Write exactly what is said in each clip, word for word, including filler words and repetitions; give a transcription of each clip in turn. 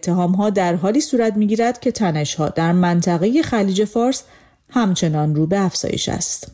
اتهام‌ها در حالی صورت می‌گیرد که تنش‌ها در منطقه خلیج فارس همچنان رو به افزایش است.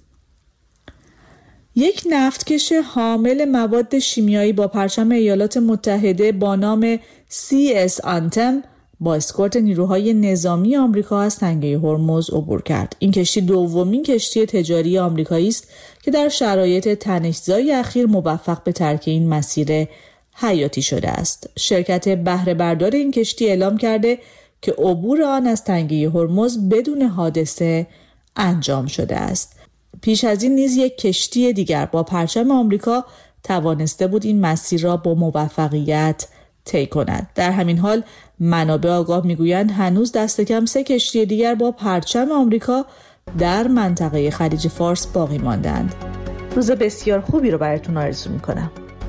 یک نفتکش حامل مواد شیمیایی با پرچم ایالات متحده با نام سی اس آنتم با اسکورت نیروهای نظامی آمریکا از تنگه هرمز عبور کرد. این کشتی دومین کشتی تجاری آمریکایی است که در شرایط تنش‌زای اخیر موفق به ترک این مسیر حیاتی شده است. شرکت بهره بردار این کشتی اعلام کرده که عبور آن از تنگه هرمز بدون حادثه انجام شده است. پیش از این نیز یک کشتی دیگر با پرچم آمریکا توانسته بود این مسیر را با موفقیت طی کند. در همین حال منابع آگاه میگویند هنوز دست کم سه کشتی دیگر با پرچم آمریکا در منطقه خلیج فارس باقی ماندند. روز بسیار خوبی رو براتون آرزو میکنم.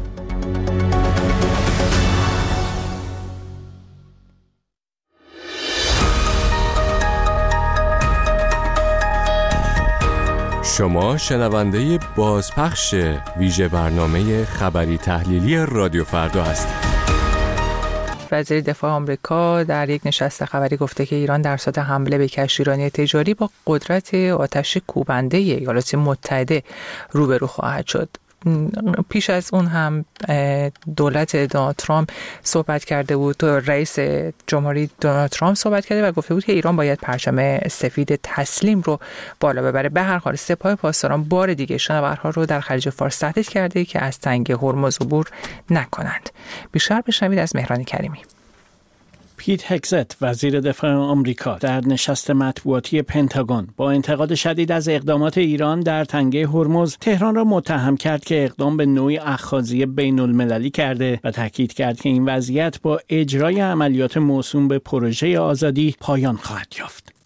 شما شنونده بازپخش ویژه برنامه خبری تحلیلی رادیو فردا هستید. وزیر دفاع آمریکا در یک نشست خبری گفته که ایران در صورت حمله به کشتیرانی تجاری با قدرت آتش کوبنده ایالات متحده روبرو خواهد شد. پیش از اون هم دولت دونالد ترامپ صحبت کرده بود، رئیس جمهوری دونالد ترامپ صحبت کرده و گفته بود که ایران باید پرچم سفید تسلیم رو بالا ببره. به هر حال سپاه پاسداران بار دیگه شناورها رو در خلیج فارس تهدید کرده که از تنگه هرمز عبور نکنند. بیشتر بشنوید از مهران کریمی. پیت هگزت وزیر دفاع آمریکا در نشست مطبوعاتی پنتاگون با انتقاد شدید از اقدامات ایران در تنگه هرمز تهران را متهم کرد که اقدام به نوعی اخاذی بین المللی کرده و تاکید کرد که این وضعیت با اجرای عملیات موسوم به پروژه آزادی پایان خواهد یافت.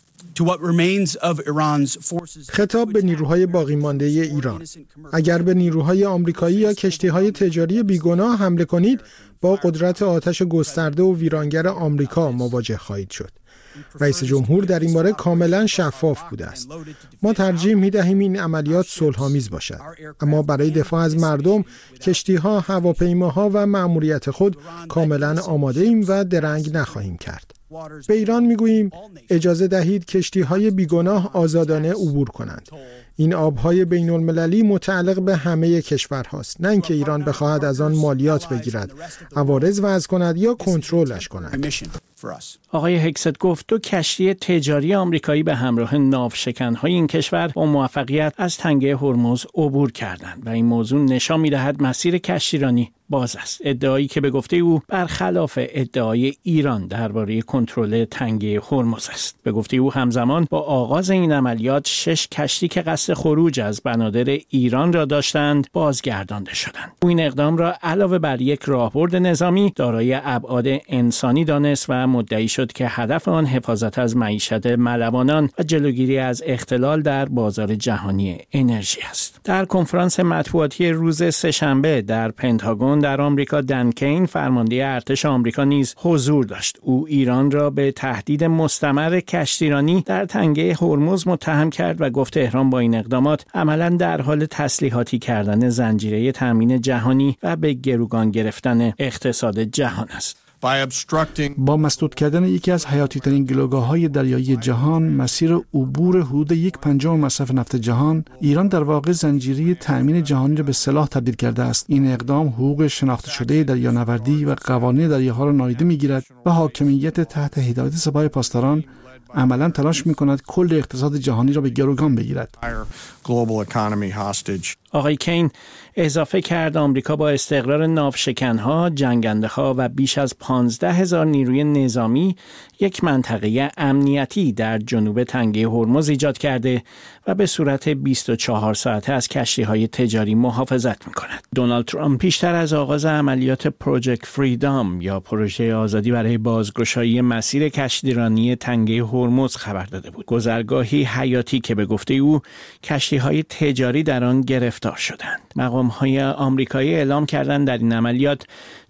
خطاب به نیروهای باقی مانده ایران: اگر به نیروهای آمریکایی یا کشتی‌های تجاری بیگناه حمله کنید، با قدرت آتش گسترده و ویرانگر آمریکا مواجه خواهید شد. رئیس جمهور در این باره کاملا شفاف بوده است. ما ترجیح می‌دهیم این عملیات صلح‌آمیز باشد، اما برای دفاع از مردم، کشتی‌ها، هواپیماها و مأموریت خود کاملا آماده ایم و درنگ نخواهیم کرد. به ایران میگوییم اجازه دهید کشتی‌های بیگناه آزادانه عبور کنند. این آب‌های بین المللی متعلق به همه کشورهاست، نه اینکه ایران بخواهد از آن مالیات بگیرد، عوارض وضع کند یا کنترلش کند. آقای هگزت گفت دو کشتی تجاری آمریکایی به همراه ناوشکن‌های این کشور با موفقیت از تنگه هرمز عبور کردند و این موضوع نشان می‌دهد مسیر کشتیرانی باز است. ادعایی که به گفته او برخلاف ادعای ایران درباره کنترل تنگه هرمز است. به گفته او همزمان با آغاز این عملیات شش کشتی که قصد خروج از بنادر ایران را داشتند بازگردانده شدند. او این اقدام را علاوه بر یک راهبرد نظامی دارای ابعاد انسانی دانست و مدعی شد که هدف آن حفاظت از معیشت ملوانان و جلوگیری از اختلال در بازار جهانی انرژی است. در کنفرانس مطبوعاتی روز سه‌شنبه در پنتاگون در آمریکا، دن کین فرمانده ارتش آمریکا نیز حضور داشت. او ایران را به تهدید مستمر کشتیرانی در تنگه هرمز متهم کرد و گفت تهران با این اقدامات عملاً در حال تسلیحاتی کردن زنجیره تامین جهانی و به گروگان گرفتن اقتصاد جهان است. با مسدود کردن یکی از حیاتی ترین گلوگاه‌های دریایی جهان، مسیر عبور حدود یک پنجم مصرف نفت جهان، ایران در واقع زنجیره تأمین جهانی را به سلاح تبدیل کرده است. این اقدام حقوق شناخته شده دریانوردی و قوانین دریاها را نادیده می‌گیرد و حاکمیت تحت هدایت سپاه پاسداران عملاً تلاش می‌کند کل اقتصاد جهانی را به گروگان بگیرد. آقای کین اضافه کرد آمریکا با استقرار ناوشکن‌ها، جنگنده‌ها و بیش از پانزده هزار نیروی نظامی یک منطقه امنیتی در جنوب تنگه هرمز ایجاد کرده و به صورت بیست و چهار ساعته از کشتی‌های تجاری محافظت می‌کند. دونالد ترامپ پیشتر از آغاز عملیات پروژه فریدام یا پروژه آزادی برای بازگشایی مسیر کشتیرانی تنگه هرمز خبر داده بود. گذرگاهی حیاتی که به گفته او کشتی‌های تجاری در آن گرفتار شدند. مقام‌های آمریکایی اعلام کردند در این عملیات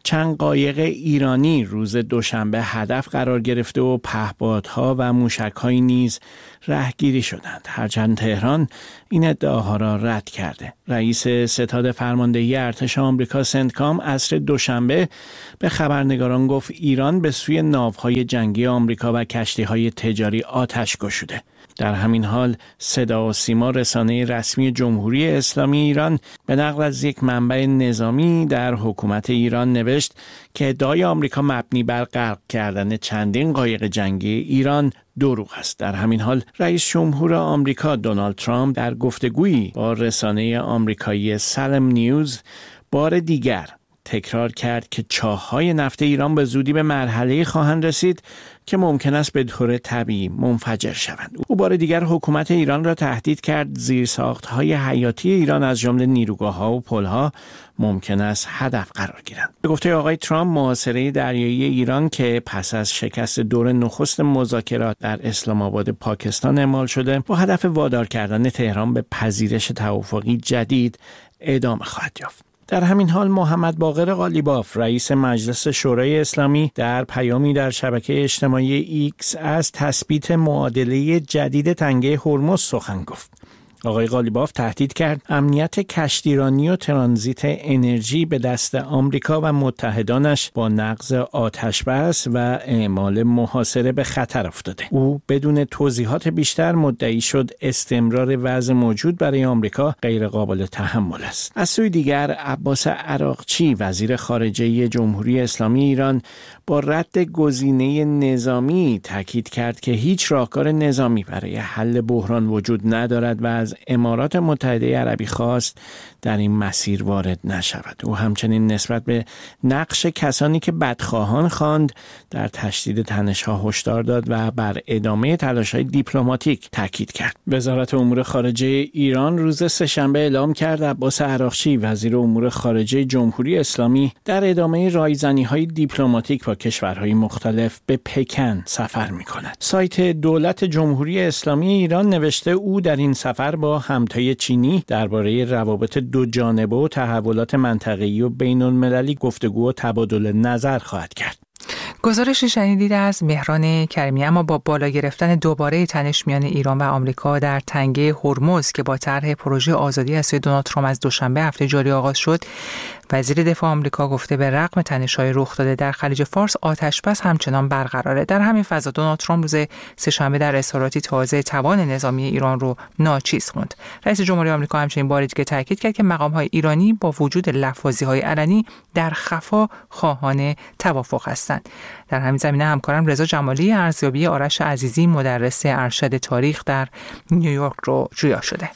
چند قایق ایرانی روز دوشنبه هدف قرار گرفته و پهپادها و موشک‌های نیز رهگیری شدند. هرچند تهران این ادعاها را رد کرده. رئیس ستاد فرماندهی ارتش آمریکا سنتکام عصر دوشنبه به خبرنگاران گفت ایران به سوی ناوهای جنگی آمریکا و کشتی‌های تجاری آتش گشوده. در همین حال صدا و سیما رسانه رسمی جمهوری اسلامی ایران به نقل از یک منبع نظامی در حکومت ایران نوشت که ادعای آمریکا مبنی بر غرق کردن چندین قایق جنگی ایران دروغ است. در همین حال رئیس جمهور آمریکا دونالد ترامپ در گفتگویی با رسانه آمریکایی سالم نیوز بار دیگر تکرار کرد که چاه‌های نفت ایران به زودی به مرحله خواهند رسید که ممکن است به طور طبیعی منفجر شوند. او بار دیگر حکومت ایران را تهدید کرد زیرساخت‌های حیاتی ایران از جمله نیروگاه‌ها و پل‌ها ممکن است هدف قرار گیرند. به گفته آقای ترامپ، محاصره دریایی ایران که پس از شکست دور نخست مذاکرات در اسلام آباد پاکستان اعمال شده، با هدف وادار کردن تهران به پذیرش توافقی جدید ادامه خواهد یافت. در همین حال محمد باقر قالیباف رئیس مجلس شورای اسلامی در پیامی در شبکه اجتماعی ایکس از تثبیت معادله جدید تنگه هرمز سخن گفت. آقای قالیباف تهدید کرد امنیت کشتیرانی و ترانزیت انرژی به دست آمریکا و متحدانش با نقض آتشبس و اعمال محاصره به خطر افتاده. او بدون توضیحات بیشتر مدعی شد استمرار وضع موجود برای آمریکا غیر قابل تحمل است. از سوی دیگر عباس عراقچی وزیر خارجه جمهوری اسلامی ایران با رد گزینه نظامی تاکید کرد که هیچ راهکار نظامی برای حل بحران وجود ندارد و از امارات متحده عربی خواست در این مسیر وارد نشود. او همچنین نسبت به نقش کسانی که بدخواهان خواند در تشدید تنش‌ها هشدار داد و بر ادامه تلاش‌های دیپلماتیک تاکید کرد. وزارت امور خارجه ایران روز سه‌شنبه اعلام کرد عباس عراقچی وزیر امور خارجه جمهوری اسلامی در ادامه رایزنی‌های دیپلماتیک با کشورهای مختلف به پکن سفر می‌کند. سایت دولت جمهوری اسلامی ایران نوشته او در این سفر با همتای چینی درباره روابط دو جانبه و تحولات منطقه‌ای و بین‌المللی گفتگو و تبادل نظر خواهد کرد. گزارشی شنیدید از مهران کریمی. اما با بالا گرفتن دوباره تنش میان ایران و آمریکا در تنگه هرمز که با طرح پروژه آزادی از سوی دونالد ترامپ از دوشنبه هفته جاری آغاز شد، وزیر دفاع آمریکا گفته به رغم تنش‌های رخ داده در خلیج فارس آتشبس همچنان برقراره. در همین فضا دونالد ترامپ روز سه‌شنبه در اظهاراتی تازه توان نظامی ایران رو ناچیز خوند. رئیس جمهوری آمریکا همچنین بار دیگه تاکید کرد که مقام‌های ایرانی با وجود لفاظی‌های علنی در خفا خواهان توافق هستند. در همین زمینه همکارم رضا جمالی ارزیابی آرش عزیزی مدرس ارشد تاریخ در نیویورک رو جویا شده.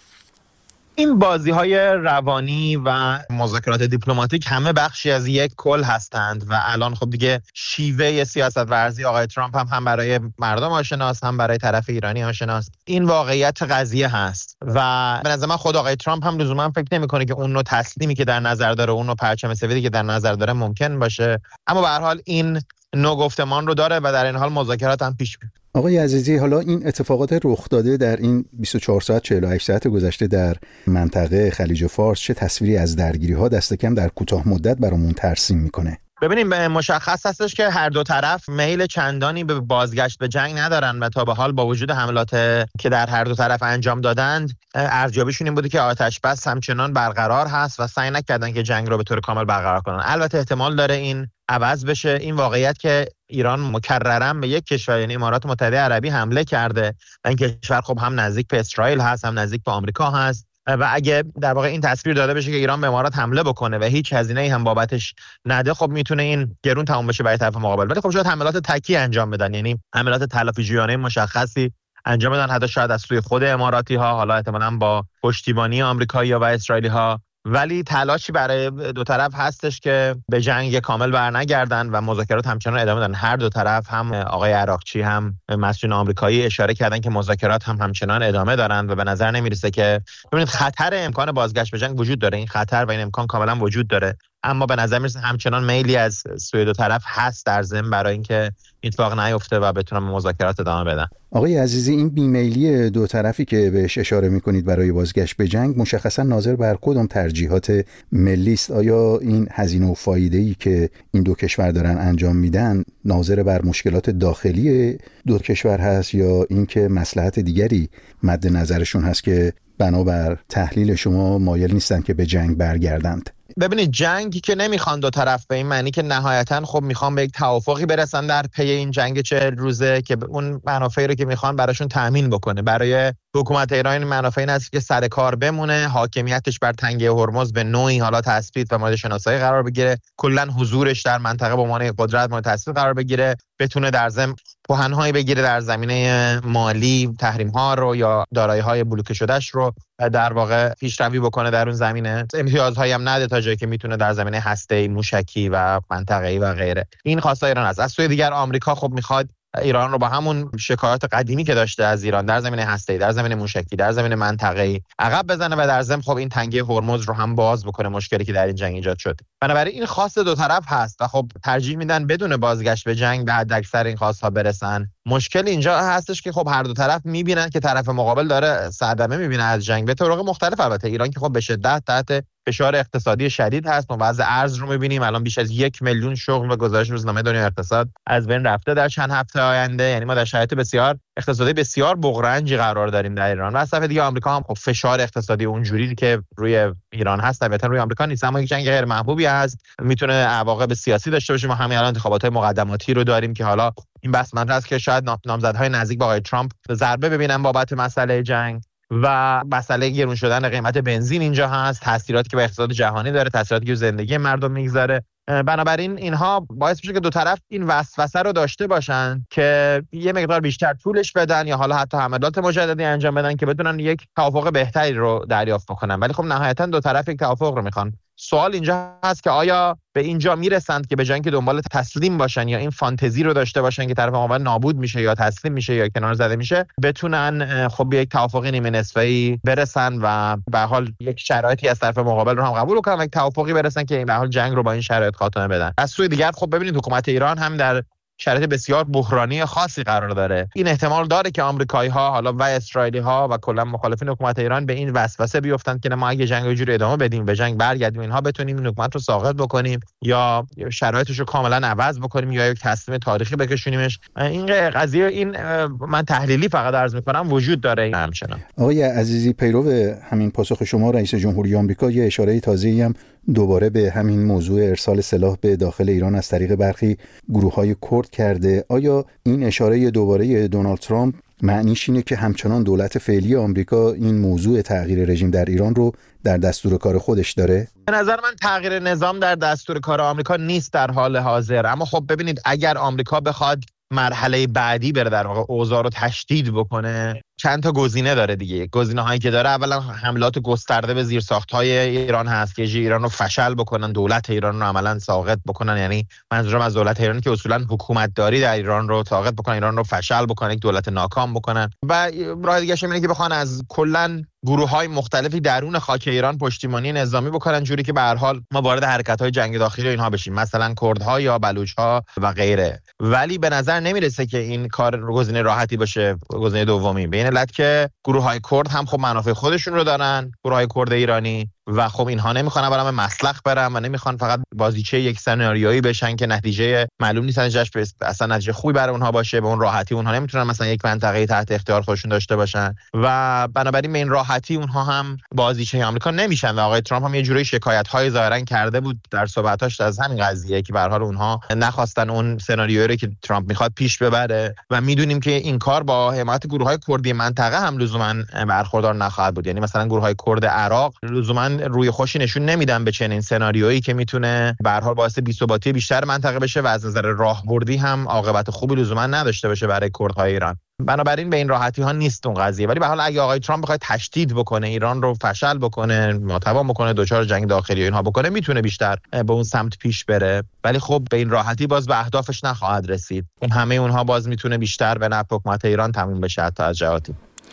این بازی‌های روانی و مذاکرات دیپلماتیک همه بخشی از یک کل هستند و الان خب دیگه شیوه سیاست ورزی آقای ترامپ هم هم برای مردم آشناست هم برای طرف ایرانی آشناست. این واقعیت قضیه هست و به نظر من خود آقای ترامپ هم لزوما فکر نمی‌کنه که اون نوع تسلیمی که در نظر داره، اون نوع پرچم سفیدی که در نظر داره ممکن باشه، اما به هر حال این نوع گفتمان رو داره و در این حال مذاکرات هم پیش میره. آقای عزیزی، حالا این اتفاقات رخ داده در این بیست و چهار ساعت چهل و هشت ساعت گذشته در منطقه خلیج فارس چه تصویری از درگیری‌ها دست کم در کوتاه مدت برامون ترسیم میکنه؟ ببینیم مشخص هستش که هر دو طرف میل چندانی به بازگشت به جنگ ندارن و تا به حال با وجود حملات که در هر دو طرف انجام دادند ارزیابیشون این بوده که آتش بس همچنان برقرار هست و سعی نکردن که جنگ رو به طور کامل برقرار کنن. البته احتمال داره این عوض بشه. این واقعیت که ایران مکررن به یک کشور یعنی امارات متحده عربی حمله کرده و این کشور خب هم نزدیک به اسرائیل هست هم نزدیک به آمریکا هست و اگه در واقع این تصویر داده بشه که ایران به امارات حمله بکنه و هیچ هزینه‌ای هم بابتش نده، خب میتونه این گرون تمام بشه برای طرف مقابل. ولی خب شاید حملات تکی انجام بدن، یعنی حملات تلافی‌جویانه مشخصی انجام بدن، حتی شاید از سوی خود اماراتی ها، حالا احتمالاً با پشتیبانی آمریکایی‌ها و اسرائیلی ها، ولی تلاشی برای دو طرف هستش که به جنگ کامل برنگردن و مذاکرات همچنان ادامه بدن. هر دو طرف هم آقای عراقچی هم مسئولین آمریکایی اشاره کردن که مذاکرات هم همچنان ادامه دارن و به نظر نمیرسه که ببینید خطر امکان بازگشت به جنگ وجود داره. این خطر و این امکان کاملا وجود داره اما به نظر میرسه همچنان میلی از سوی دو طرف هست در ضمن برای اینکه اتفاق نیفته و بتونن مذاکرات ادامه بدن. آقای عزیزی، این بیمیلی دو طرفی که بهش اشاره میکنید برای بازگشت به جنگ مشخصا ناظر بر کدوم ترجیحات ملی است؟ آیا این هزینه و فایده‌ای که این دو کشور دارن انجام میدن ناظر بر مشکلات داخلی دو کشور هست یا اینکه مصلحت دیگری مد نظرشون هست که بنابر تحلیل شما مایل نیستن که به جنگ برگردند؟ ببینید، جنگی که نمیخوان دو طرف، به این معنی که نهایتاً خب میخوان به یک توافقی برسن در پی این جنگ چهل روزه که اون منافعی رو که میخوان براشون تامین بکنه. برای حکومت ایران این منافع این است که سر کار بمونه، حاکمیتش بر تنگه هرمز به نوعی حالا تثبیت و مورد شناسایی قرار بگیره، کلا حضورش در منطقه به عنوان قدرت مورد تثبیت قرار بگیره، بتونه در ضمن پوهن‌هایی بگیره در زمینه مالی، تحریم‌ها رو یا دارایی‌های بلوکه شدهش رو در واقع پیشروی بکنه در اون زمینه، امتیازهایی هم نده تا جایی که میتونه در زمینه هسته‌ای، موشکی و منطقه‌ای و غیره. این خواستای ایران است. از سوی دیگر آمریکا خب میخواد ایران رو با همون شکایات قدیمی که داشته از ایران در زمینه هسته‌ای، در زمینه موشکی، در زمینه منطقه‌ای عقب بزنه و در ضمن خب این تنگه هرمز رو هم باز بکنه، مشکلی که در این جنگ ایجاد شد. بنابراین این خواست دو طرف هست و خب ترجیح میدن بدون بازگشت به جنگ به حداکثر این خواست‌ها برسن. مشکل اینجا هستش که خب هر دو طرف میبینن که طرف مقابل داره صدمه میبینه از جنگ به طرق مختلف. البته ایران که خب به شدت تحت فشار اقتصادی شدید هست، ما وضع ارز رو میبینیم، الان بیش از یک میلیون شغل و گزارش روزنامه دنیا اقتصاد از بین رفته در چند هفته آینده. یعنی ما در شرایط بسیار اقتصادی بسیار بغرنجی قرار داریم در ایران و از طرف دیگه آمریکا هم خب فشار اقتصادی اونجوری که روی ایران هست البته روی آمریکا نیست، اما یک جنگ غیر محبوبی هست، میتونه عواقب سیاسی داشته باشه. ما همین الان انتخابات مقدماتی رو داریم که حالا این بحث مطرح است که شاید نامزدهای نزدیک با آقای ترامپ ضربه ببینن بابت مسئله جنگ و مسئله گرون شدن قیمت بنزین اینجا هست، تاثیراتی که به اقتصاد جهانی داره، تاثیراتی که زندگی مردم میگذاره. بنابراین اینها باعث میشه که دو طرف این وسوسه رو داشته باشن که یه مقدار بیشتر طولش بدن یا حالا حتی حملات مجددی انجام بدن که بتونن یک توافق بهتری رو دریافت بکنن. ولی خب نهایتا دو طرف یک توافق رو میخوان. سوال اینجا هست که آیا به اینجا میرسند که به جای اینکه دنبال تسلیم باشن یا این فانتزی رو داشته باشن که طرف مقابل نابود میشه یا تسلیم میشه یا کنار زده میشه، بتونن خب به یک توافق نیمه نصفه‌ای برسن و به حال یک شرایطی از طرف مقابل رو هم قبول کنن و یک توافقی برسن که به حال جنگ رو با این شرایط خاتمه بدن. از سوی دیگر خب ببینید حکومت ایران هم در شرایط بسیار بحرانی خاصی قرار داره. این احتمال داره که آمریکایی‌ها حالا و اسرائیلی‌ها و کلا مخالفین حکومت ایران به این وسوسه بیفتند که ما اگه جنگ اینجوری ادامه بدیم، به جنگ برگردیم، اینها بتونیم این حکومت رو ساقط بکنیم یا شرایطش رو کاملا عوض بکنیم یا یک تصمیم تاریخی بکشونیمش. این قضیه این من تحلیلی فقط عرض می‌کنم وجود داره همچنان. آقای عزیزی، پیرو همین پاسخ شما رئیس جمهوری آمریکا یه اشاره تازه‌ای هم دوباره به همین موضوع ارسال سلاح به داخل ایران از طریق برخی گروه‌های کرد کرده. آیا این اشاره دوباره دونالد ترامپ معنیش اینه که همچنان دولت فعلی آمریکا این موضوع تغییر رژیم در ایران رو در دستور کار خودش داره؟ به نظر من تغییر نظام در دستور کار آمریکا نیست در حال حاضر، اما خب ببینید اگر آمریکا بخواد مرحله بعدی بره در واقع اوضاع رو تشدید بکنه، چند تا گزینه داره دیگه. گزینه هایی که داره اولا حملات گسترده به زیرساخت‌های ایران هست که ایران رو فشل بکنن، دولت ایران رو عملاً ساقط بکنن. یعنی منظورم از دولت ایران که اصولاً حکومت داری در ایران رو ساقط بکنن، ایران رو فشل بکنن، یک دولت ناکام بکنن. و راه دیگه اش اینه که بخوان از کلاً گروه‌های مختلفی درون خاک ایران پشتیبانی نظامی بکنن، جوری که به هر حال ما وارد حرکت‌های جنگ داخلی اینها بشیم، مثلا کردها یا بلوچ‌ها و غیره. ولی به نظر نمیرسه که این کار گزینه راحتی باشه، گزینه دومی، به این علت که گروه‌های کرد هم خب منافع خودشون رو دارن، گروه‌های کرد ایرانی، و خب اینها نمیخوان برام مسلخ برن و نمیخوان فقط بازیچه یک سناریویی بشن که نتیجه معلوم نیست نتیجهش اصلا نتیجه خوبی برای اونها باشه. به اون راحتی اونها نمیتونن مثلا یک منطقه تحت اختیار خودشون داشته باشن و بنابراین به این راحتی اونها هم بازیچه آمریکا نمیشن. و آقای ترامپ هم یه جوری شکایت‌های ظاهرا کرده بود در صحبتاش از همین قضیه که به هر حال اونها نخواستن اون سناریویی رو که ترامپ میخواد پیش ببره و میدونیم که این کار با حمایت گروه‌های کردی منطقه هم لزوما برخوردار نخواهد بود. یعنی مثلا گروه‌های کرد عراق لزوما روی خوشی نشون نمیدن به چنین سناریویی که میتونه به هر حال باعث بی‌ثباتی بیشتر منطقه بشه و از نظر راهبردی هم عاقبت خوبی لزوما نداشته باشه برای کردهای ایران. بنابراین به این راحتی ها نیست اون قضیه. ولی به هر حال اگه آقای ترامپ بخواد تشدید بکنه، ایران رو فشل بکنه، ناتوان بکنه، دچار جنگ داخلی اینها بکنه، میتونه بیشتر به اون سمت پیش بره. ولی خب به این راحتی باز به اهدافش نخواهد رسید. اون همه اونها باز میتونه بیشتر به نفع حکومت ایران تموم بشه حتی از جهاتی.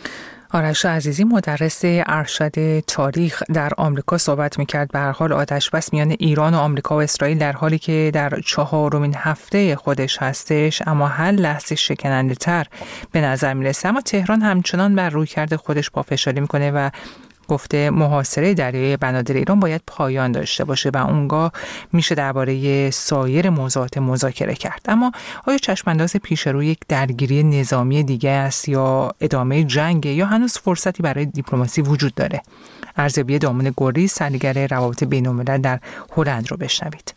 آرش عزیزی مدرس ارشد تاریخ در آمریکا صحبت می‌کرد. به هر حال آتش بس میان ایران و آمریکا و اسرائیل در حالی که در چهارمین هفته خودش هستش، اما هر لحظه شکننده‌تر به نظر میرسه. اما تهران همچنان بر رویکرد خودش پافشاری میکنه و گفته محاصره دریای بنادر ایران باید پایان داشته باشه و اونگاه میشه درباره سایر موضوعات مذاکره کرد. اما آیا چشمانداز پیش روی یک درگیری نظامی دیگه است یا ادامه جنگ یا هنوز فرصتی برای دیپلماسی وجود داره؟ ارزیابی دامون گریز، سرلیگر روابط بین‌الملل در هلند رو بشنوید.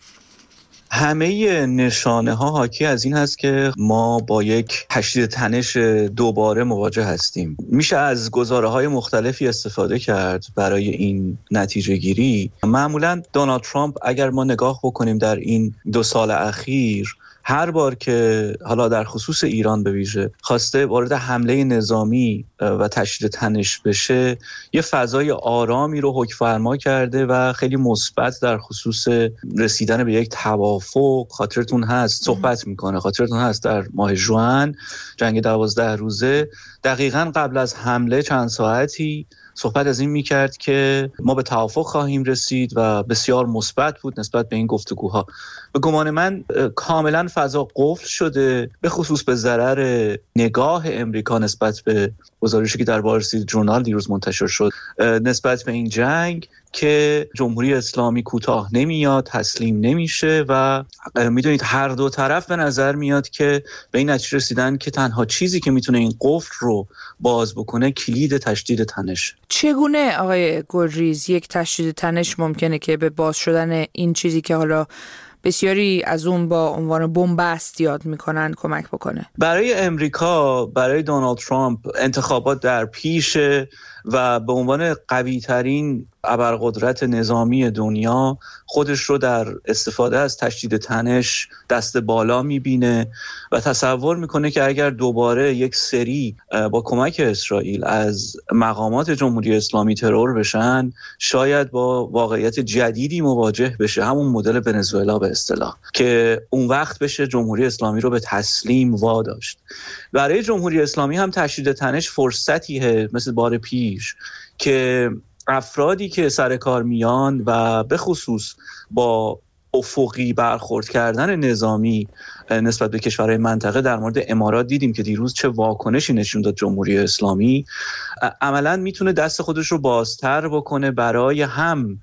همه نشانه ها حاکی از این هست که ما با یک تشدید تنش دوباره مواجه هستیم. میشه از گزاره های مختلفی استفاده کرد برای این نتیجه گیری. معمولا دونالد ترامپ اگر ما نگاه بکنیم در این دو سال اخیر، هر بار که حالا در خصوص ایران به ویژه خواسته وارد حمله نظامی و تشدید تنش بشه، یه فضای آرامی رو حکم فرما کرده و خیلی مثبت در خصوص رسیدن به یک توافق. خاطرتون هست صحبت میکنه، خاطرتون هست در ماه ژوئن جنگ دوازده روزه دقیقاً قبل از حمله چند ساعتی صحبت از این میکرد که ما به توافق خواهیم رسید و بسیار مثبت بود نسبت به این گفتگوها. به گمان من کاملا فضا قفل شده، به خصوص به ضرر نگاه امریکا نسبت به گزارشی که در وال استریت جورنال دیروز منتشر شد نسبت به این جنگ که جمهوری اسلامی کوتاه نمیاد، تسلیم نمیشه و میدونید هر دو طرف به نظر میاد که به این نتیجه رسیدن که تنها چیزی که میتونه این قفل رو باز بکنه کلید تشدید تنش. چگونه آقای گریز یک تشدید تنش ممکنه که به باز شدن این چیزی که حالا بسیاری از اون با عنوان بنبست یاد میکنن کمک بکنه؟ برای امریکا، برای دونالد ترامپ انتخابات در پیشه و به عنوان قوی ترین ابرقدرت نظامی دنیا خودش رو در استفاده از تشدید تنش دست بالا میبینه و تصور میکنه که اگر دوباره یک سری با کمک اسرائیل از مقامات جمهوری اسلامی ترور بشن، شاید با واقعیت جدیدی مواجه بشه، همون مدل ونزوئلا به اصطلاح، که اون وقت بشه جمهوری اسلامی رو به تسلیم واداشت. برای جمهوری اسلامی هم تشدید تنش فرصتیه مثل بار پیش که افرادی که سر کار میان و به خصوص با افقی برخورد کردن نظامی نسبت به کشورهای منطقه، در مورد امارات دیدیم که دیروز چه واکنشی نشون داد جمهوری اسلامی، عملاً میتونه دست خودش رو بازتر بکنه برای هم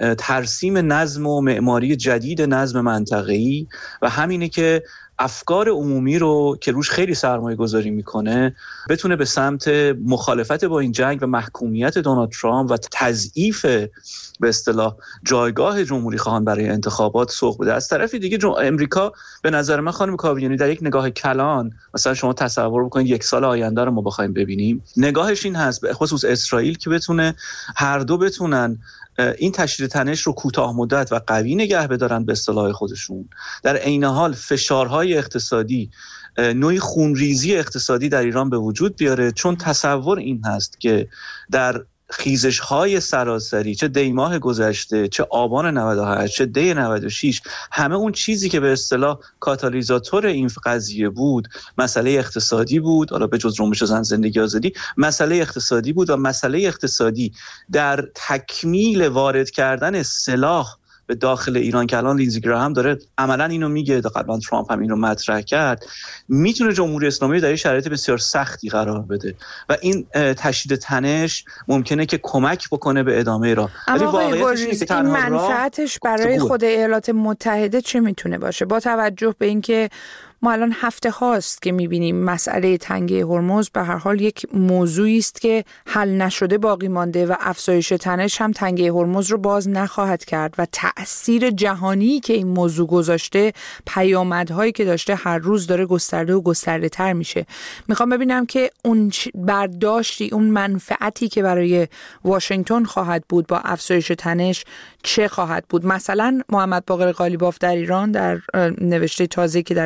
ترسیم نظم و معماری جدید نظم منطقه‌ای و همینه که افکار عمومی رو که روش خیلی سرمایه گذاری میکنه بتونه به سمت مخالفت با این جنگ و محکومیت دونالد ترامپ و تضعیف به اصطلاح جایگاه جمهوری خواهان برای انتخابات سوق بده. از طرف دیگه جم... امریکا به نظر من خانم کاویانی در یک نگاه کلان، مثلا شما تصور بکنید یک سال آینده رو ما بخوایم ببینیم، نگاهش این هست به خصوص اسرائیل که بتونه هر دو بتونن این تشدید تنش رو کوتاه مدت و قوی نگه بدارن به اصطلاح خودشون، در عین حال فشارهای اقتصادی، نوعی خونریزی اقتصادی در ایران به وجود بیاره، چون تصور این هست که در خیزش‌های سراسری چه دی ماه گذشته، چه آبان نود و هشت، چه دی نود و شش، همه اون چیزی که به اصطلاح کاتالیزاتور این قضیه بود مسئله اقتصادی بود، حالا به جز جنبش زن زندگی آزادی مسئله اقتصادی بود و مسئله اقتصادی در تکمیل وارد کردن سلاح به داخل ایران که الان لینزی گراهام داره عملا اینو میگه، قبلا ترامپ هم اینو مطرح کرد، میتونه جمهوری اسلامی در این شرایط بسیار سختی قرار بده و این تشدید تنش ممکنه که کمک بکنه به ادامه راه. ولی واقعیتش اینه که این منفعتش برای خود ایالات متحده چه میتونه باشه، با توجه به اینکه ما الان هفته هاست که میبینیم مسئله تنگه هرمز به هر حال یک موضوعی است که حل نشده باقی مانده و افزایش تنش هم تنگه هرمز رو باز نخواهد کرد و تأثیر جهانی که این موضوع گذاشته، پیامدهایی که داشته هر روز داره گسترده و گسترده تر میشه. میخوام ببینم که اون برداشتی، اون منفعتی که برای واشنگتن خواهد بود با افزایش تنش چه خواهد بود. مثلا محمد باقر قالیباف در ایران در نوشته تازه‌ای که در توییتر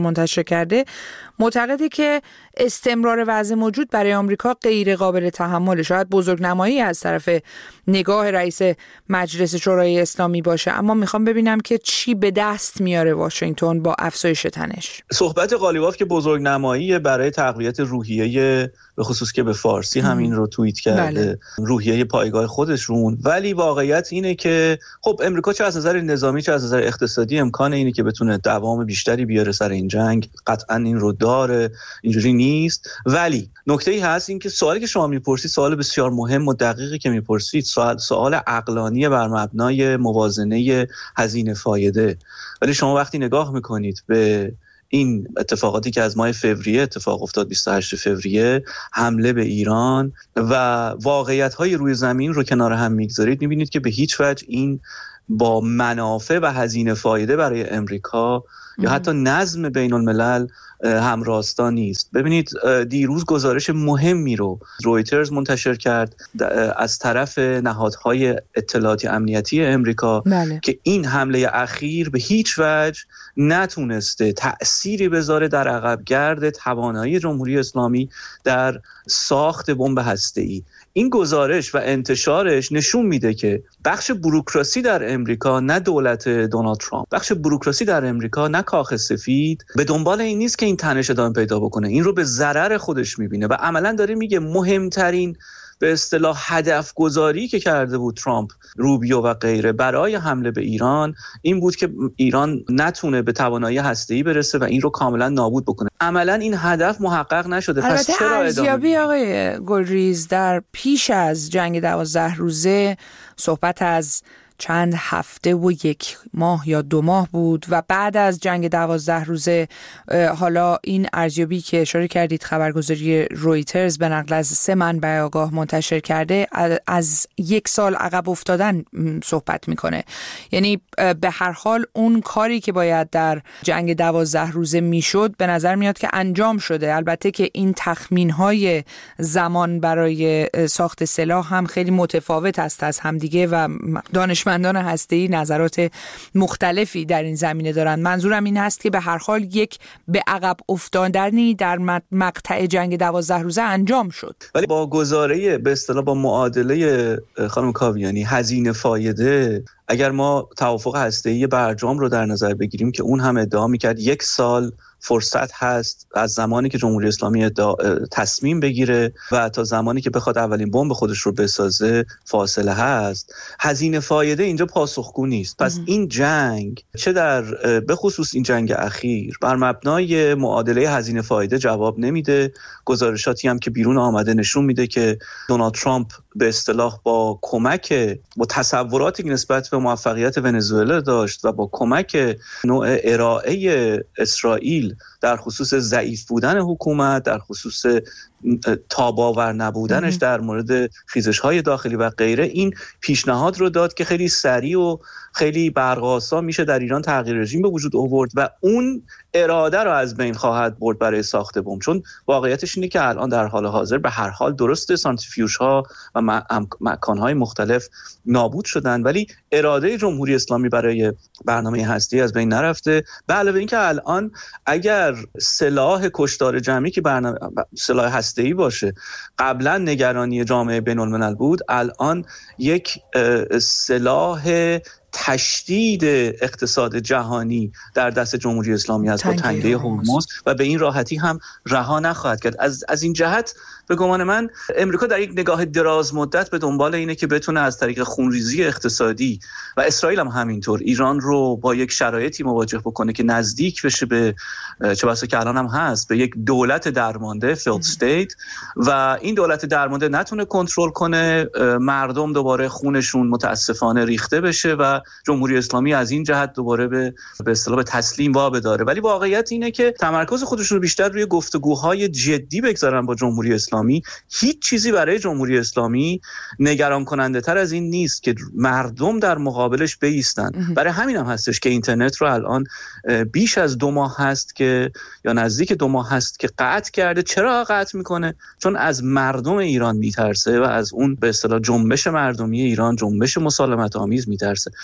منتشر کرده، معتقده که استمرار وضع موجود برای آمریکا غیر قابل تحمل، شاید بزرگنمایی از طرف نگاه رئیس مجلس شورای اسلامی باشه. اما میخوام ببینم که چی به دست میاره واشنگتن با افزایش تنش. صحبت قالیباف که بزرگنمایی برای تقویت روحیه، به خصوص که به فارسی همین رو توییت کرده، بله. روحیه پایگاه خودشون. ولی واقعیت اینه که خب امریکا چه از نظر نظامی چه از نظر اقتصادی امکان اینه که بتونه دوام بیشتری بیاره سر این جنگ، قطعا این رو داره، اینجوری نیست. ولی نکته‌ای هست، این که سوالی که شما میپرسید سوال بسیار مهم و دقیقی که میپرسید، سوال سوال عقلانی بر مبنای موازنه هزینه فایده. ولی شما وقتی نگاه میکنید به این اتفاقاتی که از ماه فوریه اتفاق افتاد، بیست و هشتم فوریه، حمله به ایران و واقعیت‌های روی زمین رو کنار هم میگذارید، میبینید که به هیچ وجه این با منافع و هزینه فایده برای امریکا یا حتی نظم بین الملل همراستا نیست. ببینید دیروز گزارش مهمی رو رویترز منتشر کرد از طرف نهادهای اطلاعاتی امنیتی امریکا، بله. که این حمله اخیر به هیچ وجه نتونسته تأثیری بذاره در عقبگرد توانایی جمهوری اسلامی در ساخت بمب هسته‌ای. این گزارش و انتشارش نشون میده که بخش بوروکراسی در امریکا، نه دولت دونالد ترامپ، بخش بوروکراسی در امریکا، نه کاخ سفید، به دنبال این نیست که این تنش ادامه پیدا بکنه. این رو به ضرر خودش میبینه و عملاً داره میگه مهمترین به اصطلاح هدف گذاری که کرده بود ترامپ، روبیو و غیره برای حمله به ایران این بود که ایران نتونه به توانایی هسته‌ای برسه و این رو کاملا نابود بکنه. عملا این هدف محقق نشده. پس چرا ارزیابی آقای گلریز در پیش از جنگ دوازده روزه صحبت از چند هفته و یک ماه یا دو ماه بود و بعد از جنگ دوازده روزه حالا این ارزیابی که اشاره کردید خبرگزاری رویترز به نقل از سه منبع آگاه منتشر کرده از یک سال عقب افتادن صحبت میکنه. یعنی به هر حال اون کاری که باید در جنگ دوازده روزه میشد به نظر میاد که انجام شده. البته که این تخمین‌های زمان برای ساخت سلاح هم خیلی متفاوت است از همدیگه و دانش دانشمندان هسته‌ای نظرات مختلفی در این زمینه دارند. منظورم این هست که به هر حال یک به عقب افتادنی در مقطع جنگ دوازده روزه انجام شد. ولی با گزاره به اصطلاح با معادله خانم کاویانی هزینه فایده، اگر ما توافق هسته‌ای برجام رو در نظر بگیریم که اون هم ادعا می‌کرد یک سال فرصت هست از زمانی که جمهوری اسلامی تصمیم بگیره و تا زمانی که بخواد اولین بمب خودش رو بسازه فاصله هست، هزینه فایده اینجا پاسخگو نیست. پس ام. این جنگ چه در به خصوص این جنگ اخیر بر مبنای معادله هزینه فایده جواب نمیده. گزارشاتی هم که بیرون آمده نشون میده که دونالد ترامپ به اصطلاح با کمک با تصوراتی که نسبت به موفقیت ونزوئلا داشت و با کمک نوع ارائه اسرائیل در خصوص ضعیف بودن حکومت، در خصوص تاباور نبودنش در مورد خیزش‌های داخلی و غیره، این پیشنهاد رو داد که خیلی سریع و خیلی برق‌آسا میشه در ایران تغییر رژیم به وجود آورد و اون اراده رو از بین خواهد برد برای ساخت بمب. چون واقعیتش اینه که الان در حال حاضر به هر حال درسته سانتریفیوژها و مکان‌های مختلف نابود شدن، ولی اراده جمهوری اسلامی برای برنامه هستی از بین نرفته. به علاوه اینکه الان اگر سلاح کشتار جمعی که برنامه سلاح هسته‌ای باشه قبلا نگرانی جامعه بین‌الملل بود، الان یک سلاح تشدید اقتصاد جهانی در دست جمهوری اسلامی است با تنگه هرمز و به این راحتی هم رها نخواهد کرد. از از این جهت به گمان من امریکا در یک نگاه دراز مدت به دنبال اینه که بتونه از طریق خونریزی اقتصادی و اسرائیل هم همینطور ایران رو با یک شرایطی مواجه بکنه که نزدیک بشه به چه بسا که الان هم هست به یک دولت درمانده فیلد استیت و این دولت درمانده نتونه کنترل کنه، مردم دوباره خونشون متاسفانه ریخته بشه و جمهوری اسلامی از این جهت دوباره به به اصطلاح به تسلیم وابه داره. ولی واقعیت اینه که تمرکز خودشون رو بیشتر روی گفتگوهای جدی بگذارن با جمهوری اسلامی. هیچ چیزی برای جمهوری اسلامی نگران کننده تر از این نیست که مردم در مقابلش بایستن. برای همین هم هستش که اینترنت رو الان بیش از دو ماه هست که یا نزدیک دو ماه هست که قطع کرده. چرا قطع میکنه؟ چون از مردم ایران میترسه و از اون به اصطلاح جنبش مردمی ایران، جنبش مسالمت آمیز میترسه.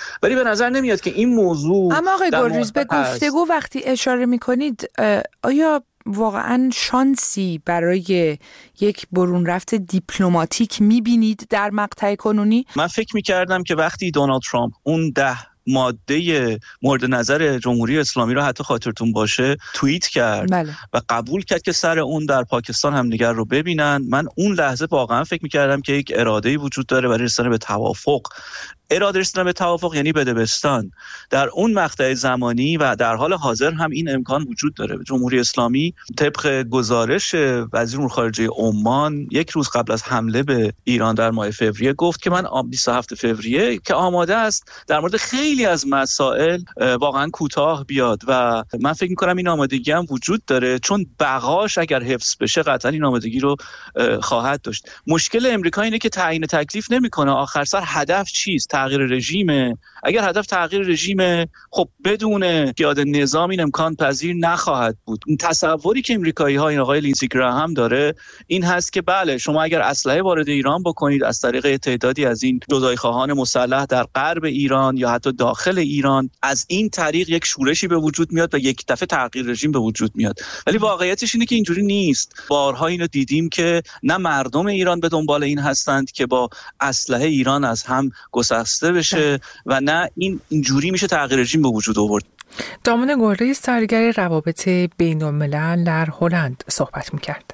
ولی به نظر نمیاد که این موضوع. اما آقای گلریز به گفتگو وقتی اشاره میکنید، آیا واقعا شانسی برای یک برون رفت دیپلماتیک میبینید در مقطع کنونی؟ من فکر میکردم که وقتی دونالد ترامپ اون ده ماده مورد نظر جمهوری اسلامی رو حتی خاطرتون باشه توییت کرد بله. و قبول کرد که سر اون در پاکستان هم دیگر رو ببینن، من اون لحظه واقعا فکر میکردم که یک اراده‌ای وجود داره برای رسیدن به توافق. اراده رسیدن به توافق یعنی بدبستان. در اون مقطع زمانی و در حال حاضر هم این امکان وجود داره. جمهوری اسلامی طبق گزارش وزیر امور خارجه عمان یک روز قبل از حمله به ایران در ماه فوریه گفت که من بیست و هفتم فوریه که آماده است در مورد خیلی از مسائل واقعا کوتاه بیاد و من فکر می‌کنم این آمادگی هم وجود داره، چون بقاش اگر حفظ بشه قطعا این آمادگی رو خواهد داشت. مشکل امریکا اینه که تعیین تکلیف نمی‌کنه آخر سر هدف چیست؟ تغییر رژیم. اگر هدف تغییر رژیم، خب بدون پیاده نظام این امکان پذیر نخواهد بود. این تصوری که امریکایی‌ها، این آقای لینزی گراهام داره این هست که بله شما اگر اسلحه وارد ایران بکنید از طریق تعدادی از این جدایی خواهان مسلح در غرب ایران یا حتی داخل ایران، از این طریق یک شورشی به وجود میاد و یک دفعه تغییر رژیم به وجود میاد. ولی واقعیتش اینه که اینجوری نیست. بارها اینو دیدیم که نه مردم ایران به دنبال این هستند که با اسلحه ایران از هم گسسته بشه و نه این اینجوری میشه تغییر رژیم به وجود آورد. دامون گلریز سرگر روابط بین الملل در هلند صحبت میکرد.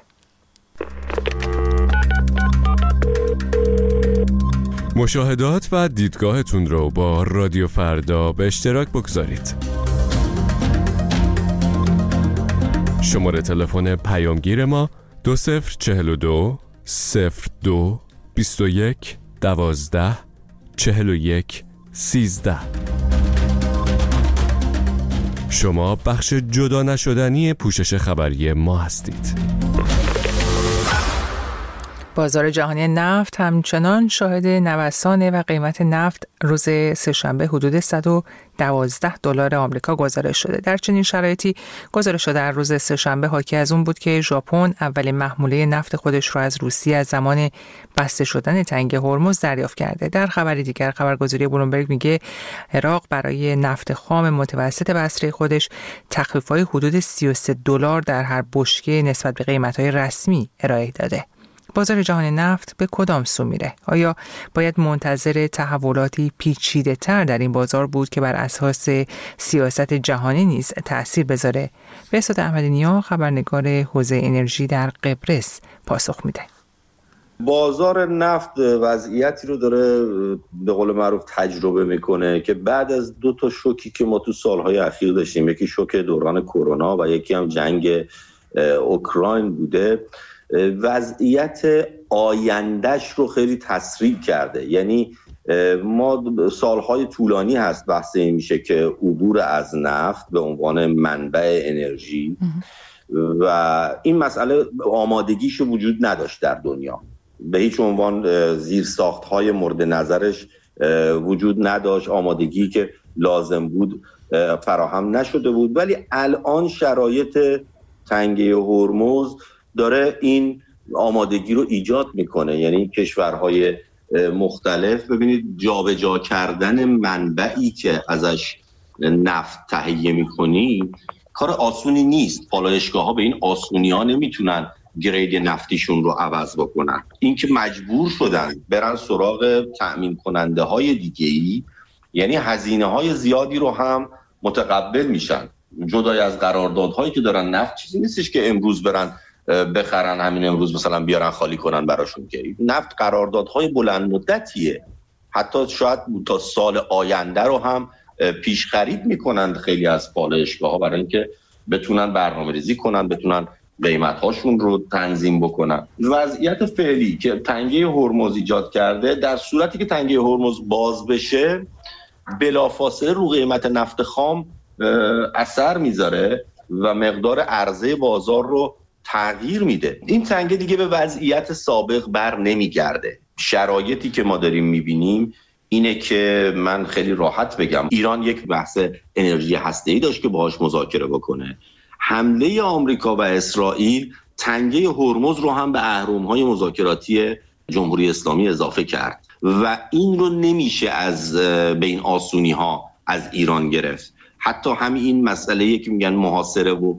مشاهدات و دیدگاهتون رو با رادیو فردا به اشتراک بگذارید. شماره تلفن پیامگیر ما دو صفر چهل و دو صفر دو بیست و یک دوازده چهل و یک سیزده. شما بخش جدا نشدنی پوشش خبری ما هستید. بازار جهانی نفت همچنان شاهد نوسان و قیمت نفت روز سه‌شنبه حدود صد و دوازده دلار آمریکا گزارش شده. در چنین شرایطی گزارش در روز سه‌شنبه حاکی از اون بود که ژاپن اولین محموله نفت خودش رو از روسیه از زمان بسته شدن تنگ هرمز دریافت کرده. در خبری دیگر خبرگزاری بلومبرگ میگه عراق برای نفت خام متوسط بصره خودش تخفیف‌های حدود سی و سه دلار در هر بشکه نسبت به قیمت‌های رسمی ارائه داده. بازار جهان نفت به کدام سو میره؟ آیا باید منتظر تحولاتی پیچیده تر در این بازار بود که بر اساس سیاست جهانی نیز تأثیر بذاره؟ بهزاد احمدی‌نیا خبرنگار حوزه انرژی در قبرس پاسخ میده. بازار نفت وضعیتی رو داره به قول معروف تجربه میکنه که بعد از دو تا شوکی که ما تو سالهای اخیر داشتیم، یکی شوک دوران کرونا و یکی هم جنگ اوکراین بوده، وضعیت آیندهش رو خیلی تسریع کرده. یعنی ما سالهای طولانی هست بحث این میشه که عبور از نفت به عنوان منبع انرژی و این مسئله آمادگیش وجود نداشت در دنیا، به هیچ عنوان زیرساخت‌های مورد نظرش وجود نداشت، آمادگی که لازم بود فراهم نشده بود. ولی الان شرایط تنگه هرمز داره این آمادگی رو ایجاد میکنه. یعنی کشورهای مختلف ببینید جابجا کردن منبعی که ازش نفت تهیه میکنی کار آسونی نیست. پالایشگاه ها به این آسونی ها نمیتونن گرید نفتیشون رو عوض بکنن. این که مجبور شدن برن سراغ تأمین کننده های دیگه‌ای، یعنی هزینه های زیادی رو هم متقبل میشن. جدای از قراردادهایی که دارن، نفت چیزی نیستش که امروز برن بخرن همین امروز مثلا بیارن خالی کنن براشون. که نفت قراردادهای بلند مدتیه، حتی شاید تا سال آینده رو هم پیش خرید میکنن خیلی از پالایشگاه‌ها برای اینکه بتونن برنامه‌ریزی کنن، بتونن قیمت‌هاشون رو تنظیم بکنن. وضعیت فعلی که تنگه هرمز ایجاد کرده، در صورتی که تنگه هرمز باز بشه بلافاصله رو قیمت نفت خام اثر میذاره و مقدار عرضه بازار رو تغییر میده. این تنگه دیگه به وضعیت سابق بر نمیگرده. شرایطی که ما داریم میبینیم اینه که من خیلی راحت بگم ایران یک بحث انرژی هسته‌ای داشت که باهاش مذاکره بکنه. حمله آمریکا و اسرائیل تنگه هرمز رو هم به اهرم‌های مذاکراتی جمهوری اسلامی اضافه کرد و این رو نمیشه از به این آسونی ها از ایران گرفت. حتی همین این مسئله که میگن محاصره و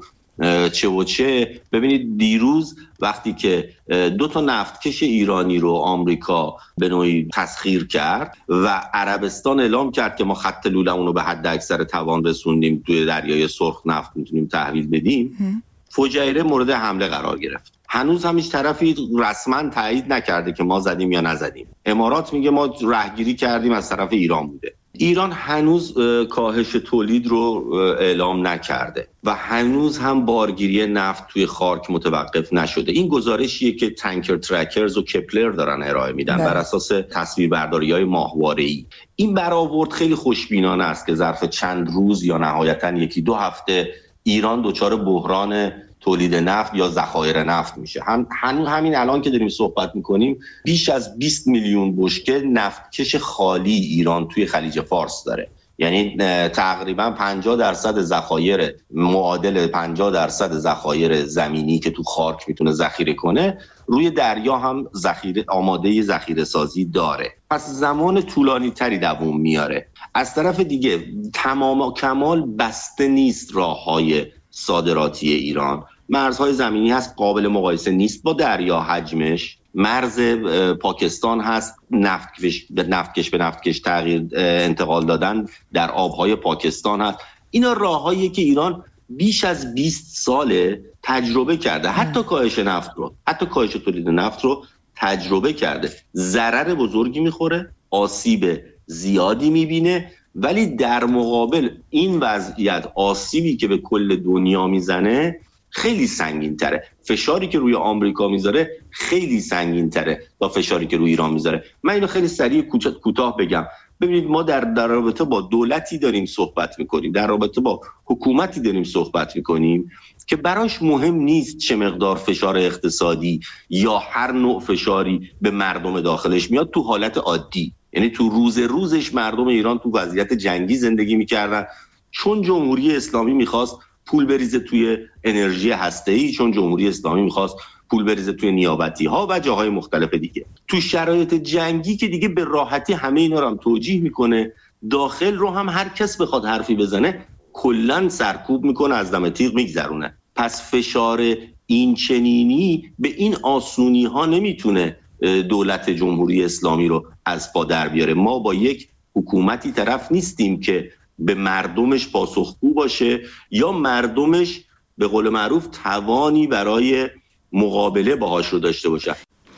چه و چه، ببینید دیروز وقتی که دو تا نفتکش ایرانی رو آمریکا به نوعی تسخیر کرد و عربستان اعلام کرد که ما خط لوله‌مون رو به حد اکثر توان رسوندیم، توی دریای سرخ نفت میتونیم تحویل بدیم، فجایره مورد حمله قرار گرفت. هنوز هم هیچ طرفی رسما تایید نکرده که ما زدیم یا نزدیم. امارات میگه ما رهگیری کردیم، از طرف ایران بوده. ایران هنوز کاهش تولید رو اعلام نکرده و هنوز هم بارگیری نفت توی خاک متوقف نشده. این گزارشیه که تانکر ترکرز و کپلر دارن ارائه میدن بر اساس تصویربرداری‌های ماهواره‌ای. این برآورد خیلی خوشبینانه است که ظرف چند روز یا نهایتاً یکی دو هفته ایران دچار بحران تولید نفت یا ذخایر نفت میشه. هم همین الان که داریم صحبت میکنیم بیش از بیست میلیون بشکه نفتکش خالی ایران توی خلیج فارس داره. یعنی تقریبا پنجاه درصد ذخایر، معادل پنجاه درصد ذخایر زمینی که تو خاک میتونه ذخیره کنه، روی دریا هم ذخیره آماده ذخیره سازی داره. پس زمان طولانی تری دوام میاره. از طرف دیگه تمام و کمال بسته نیست راههای صادراتی ایران. مرزهای زمینی هست، قابل مقایسه نیست با دریا حجمش. مرز پاکستان هست، نفتکش به نفتکش به نفتکش تغییر انتقال دادن در آبهای پاکستان هست. اینا راههایی که ایران بیش از بیست ساله تجربه کرده، حتی کاهش نفت رو، حتی کاهش تولید نفت رو تجربه کرده. ضرر بزرگی میخوره، آسیب زیادی میبینه، ولی در مقابل این وضعیت آسیبی که به کل دنیا میزنه خیلی سنگین تره. فشاری که روی آمریکا میذاره خیلی سنگین تره تا فشاری که روی ایران میذاره. من اینو خیلی سریع کوتاه بگم. ببینید ما در در رابطه با دولتی داریم صحبت میکنیم، در رابطه با حکومتی داریم صحبت میکنیم که براش مهم نیست چه مقدار فشار اقتصادی یا هر نوع فشاری به مردم داخلش میاد تو حالت عادی. یعنی تو روز روزش مردم ایران تو وضعیت جنگی زندگی میکردن، چون جمهوری اسلامی میخواست پول بریزه توی انرژی هسته‌ای، چون جمهوری اسلامی میخواست پول بریزه توی نیابتی ها و جاهای مختلف دیگه. تو شرایط جنگی که دیگه به راحتی همه اینا رو هم توجیه میکنه، داخل رو هم هر کس بخواد حرفی بزنه کلاً سرکوب میکنه، از دم تیغ میگذرونه. پس فشار این چنینی به این آسونی ها نمیتونه دولت جمهوری اسلامی رو از پا در بیاره. ما با یک حکومتی طرف نیستیم که به مردمش پاسخگو باشه یا مردمش به قول معروف توانی برای مقابله باهاش رو داشته باشه.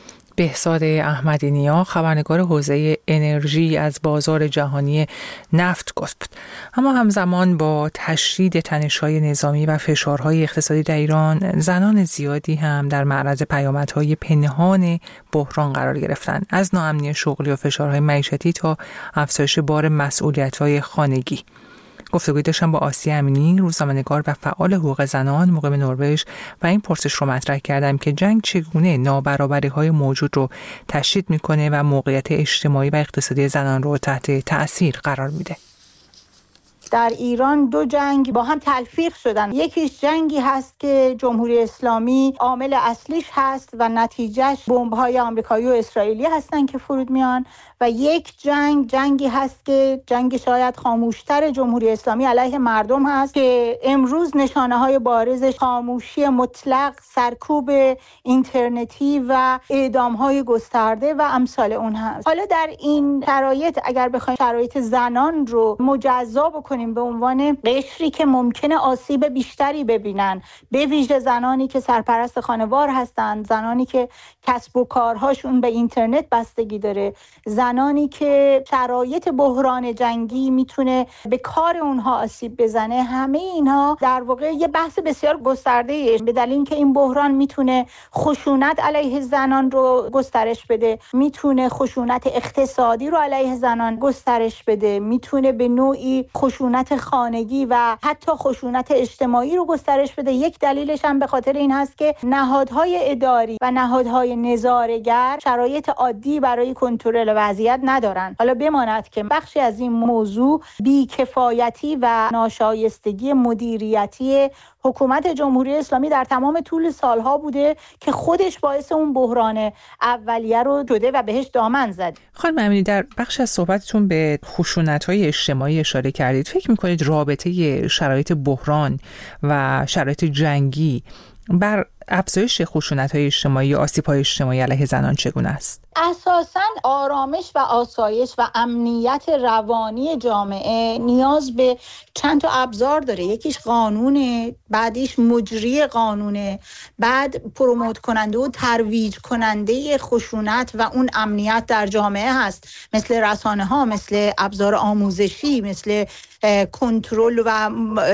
بهزاد احمدی نیا، خبرنگار حوزه انرژی از بازار جهانی نفت گفت. اما همزمان با تشدید تنش‌های نظامی و فشارهای اقتصادی در ایران، زنان زیادی هم در معرض پیامدهای پنهان بحران قرار گرفتند، از ناامنی شغلی و فشارهای معیشتی تا افزایش بار مسئولیت‌های خانگی. گفتگوی داشتم با آسیه امینی، روزنامه‌نگار و فعال حقوق زنان مقیم نروژ، و این پرسش رو مطرح کردم که جنگ چگونه نابرابری‌های موجود رو تشدید می‌کنه و موقعیت اجتماعی و اقتصادی زنان رو تحت تأثیر قرار میده. در ایران دو جنگ با هم تلفیق شدن. یکیش جنگی هست که جمهوری اسلامی عامل اصلیش هست و نتیجهش بمب‌های آمریکایی و اسرائیلی هستن که فرود میان، و یک جنگ جنگی هست که جنگ شاید خاموشتر جمهوری اسلامی علیه مردم هست که امروز نشانه‌های بارزش خاموشی مطلق، سرکوب اینترنتی و اعدام‌های گسترده و امثال اون هست. حالا در این شرایط اگر بخوایم شرایط زنان رو مجزا بکنیم به عنوان قشری که ممکنه آسیب بیشتری ببینن، به ویژه زنانی که سرپرست خانوار هستند، زنانی که کسب و کارهاشون به اینترنت بستگی داره، زنانی که شرایط بحران جنگی میتونه به کار اونها آسیب بزنه، همه اینها در واقع یه بحث بسیار گسترده به دلیل اینکه این بحران میتونه خشونت علیه زنان رو گسترش بده، میتونه خشونت اقتصادی رو علیه زنان گسترش بده، میتونه به نوعی خشونت خشونت خانگی و حتی خشونت اجتماعی رو گسترش بده. یک دلیلش هم به خاطر این هست که نهادهای اداری و نهادهای نظاره‌گر شرایط عادی برای کنترل وضعیت ندارن. حالا بماند که بخشی از این موضوع بی‌کفایتی و ناشایستگی مدیریتی حکومت جمهوری اسلامی در تمام طول سالها بوده که خودش باعث اون بحران اولیه رو شده و بهش دامن زد. خانم امینی، در بخش از صحبتتون به خشونت‌های اجتماعی اشاره کردید. فکر می‌کنید رابطه شرایط بحران و شرایط جنگی بر افزایش خشونت‌های اجتماعی یا آسیب‌های اجتماعی علیه زنان چگونه است؟ اساساً آرامش و آسایش و امنیت روانی جامعه نیاز به چند تا ابزار داره. یکیش قانونه، بعدیش مجری قانونه، بعد پروموت کننده و ترویج کننده خشونت و اون امنیت در جامعه هست، مثل رسانه ها، مثل ابزار آموزشی، مثل کنترل و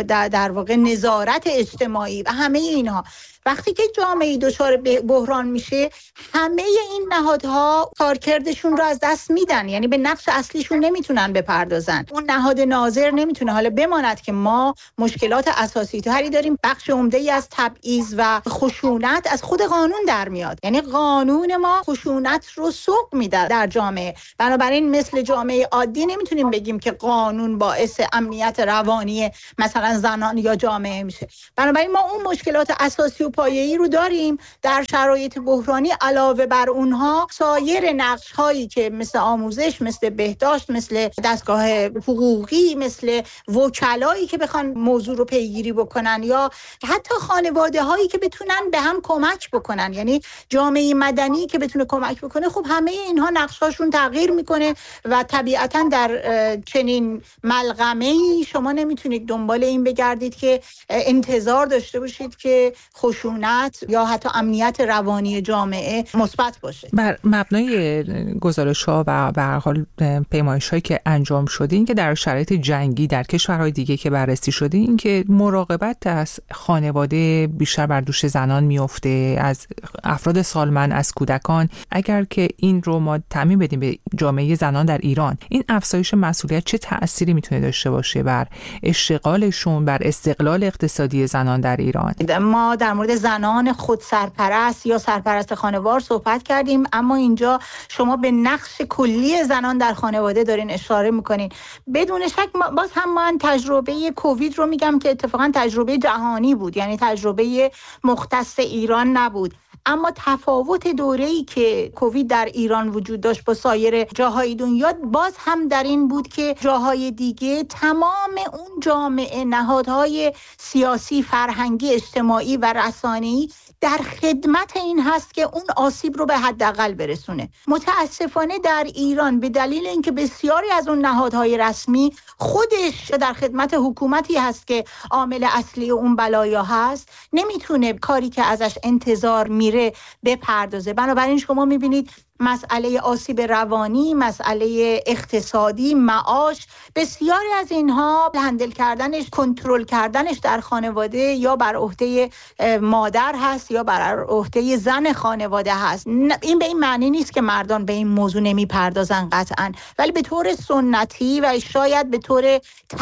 در واقع نظارت اجتماعی و همه اینها. وقتی که جامعه دچار بحران میشه، همه این نهادها کارکردشون رو از دست میدن، یعنی به نقش اصلیشون نمیتونن بپردازن. اون نهاد ناظر نمیتونه. حالا بماند که ما مشکلات اساسی تری داریم. بخش عمده‌ای از تبعیض و خشونت از خود قانون در میاد، یعنی قانون ما خشونت رو سوق میده در جامعه. بنابراین مثل جامعه عادی نمیتونیم بگیم که قانون باعث امنیت روانی مثلا زنان یا جامعه میشه. بنابراین ما اون مشکلات اساسی و پایه‌ای رو داریم. در شرایط بحرانی علاوه بر اونها سایر نقش‌هایی که مثل آموزش، مثل بهداشت، مثل دستگاه حقوقی، مثل وکلایی که بخوان موضوع رو پیگیری بکنن یا حتی خانواده‌هایی که بتونن به هم کمک بکنن، یعنی جامعه مدنی که بتونه کمک بکنه، خب همه اینها نقش‌هاشون تغییر میکنه و طبیعتاً در چنین ملغمه‌ای شما نمیتونید دنبال این بگردید که انتظار داشته باشید که خشونت یا حتی امنیت روانی جامعه مثبت باشه. بر مبنای گزارش‌ها و به هر حال پیمایش‌هایی که انجام شده، این که در شرایط جنگی در کشورهای دیگه که بررسی شده، این که مراقبت از خانواده بیشتر بر دوش زنان میفته، از افراد سالمند، از کودکان. اگر که این رو ما تعمیم بدیم به جامعه زنان در ایران، این افزایش مسئولیت چه تأثیری میتونه داشته باشه بر اشتغالشون، بر استقلال اقتصادی زنان در ایران؟ ما در مورد زنان خود سرپرست یا سرپرست خانوار صحبت کردیم، اما اینجا شما به نقش کلی زنان در خانواده دارین اشاره میکنین. بدون شک باز هم من تجربه کووید رو میگم که اتفاقا تجربه جهانی بود، یعنی تجربه مختص ایران نبود. اما تفاوت دوره‌ای که کووید در ایران وجود داشت با سایر جاهای دنیا باز هم در این بود که جاهای دیگه تمام اون جامعه، نهادهای سیاسی، فرهنگی، اجتماعی و رسانه‌ای در خدمت این هست که اون آسیب رو به حداقل برسونه. متاسفانه در ایران به دلیل اینکه بسیاری از اون نهادهای رسمی خودش در خدمت حکومتی هست که عامل اصلی اون بلایا هست، نمیتونه کاری که ازش انتظار میره بپردازه. بنابراین شما میبینید مسئله آسیب روانی، مسئله اقتصادی، معاش، بسیاری از اینها هندل کردنش، کنترل کردنش در خانواده یا بر عهده مادر هست یا بر عهده زن خانواده هست. این به این معنی نیست که مردان به این موضوع نمیپردازن قطعاً، ولی به طور سنتی و شاید به طور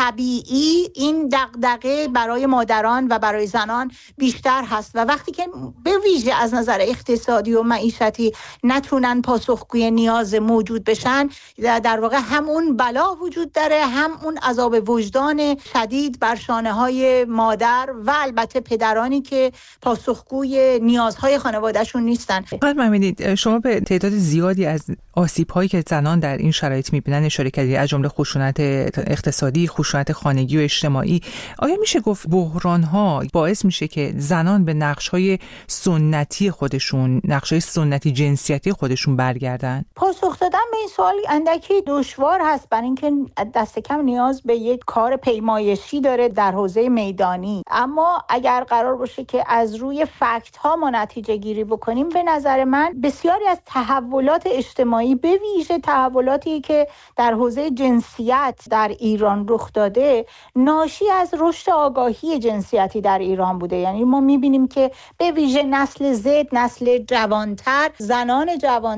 طبیعی این دغدغه برای مادران و برای زنان بیشتر هست و وقتی که به ویژه از نظر اقتصادی و معیشتی نتونن پاسخگوی نیاز موجود بشن، در واقع هم اون بلا وجود داره، هم اون عذاب وجدان شدید بر شانه‌های مادر و البته پدرانی که پاسخگوی نیازهای خانوادهشون نیستن. خانم امینی، شما به تعداد زیادی از آسیب‌هایی که زنان در این شرایط می‌بینن اشاره کردید، از جمله خشونت اقتصادی، خشونت خانگی و اجتماعی. آیا میشه گفت بحران‌ها باعث میشه که زنان به نقش‌های سنتی خودشون، نقش‌های سنتی جنسیتی خودشون برگردن؟ پاسخ دادن به این سوال اندکی دشوار هست، برای اینکه دست کم نیاز به یک کار پیمایشی داره در حوزه میدانی. اما اگر قرار باشه که از روی فکت ها ما نتیجه گیری بکنیم، به نظر من بسیاری از تحولات اجتماعی، به ویژه تحولاتی که در حوزه جنسیت در ایران رخ داده، ناشی از رشد آگاهی جنسیتی در ایران بوده. یعنی ما میبینیم که به ویژه نسل زد، نسل جوانتر، زنان جوان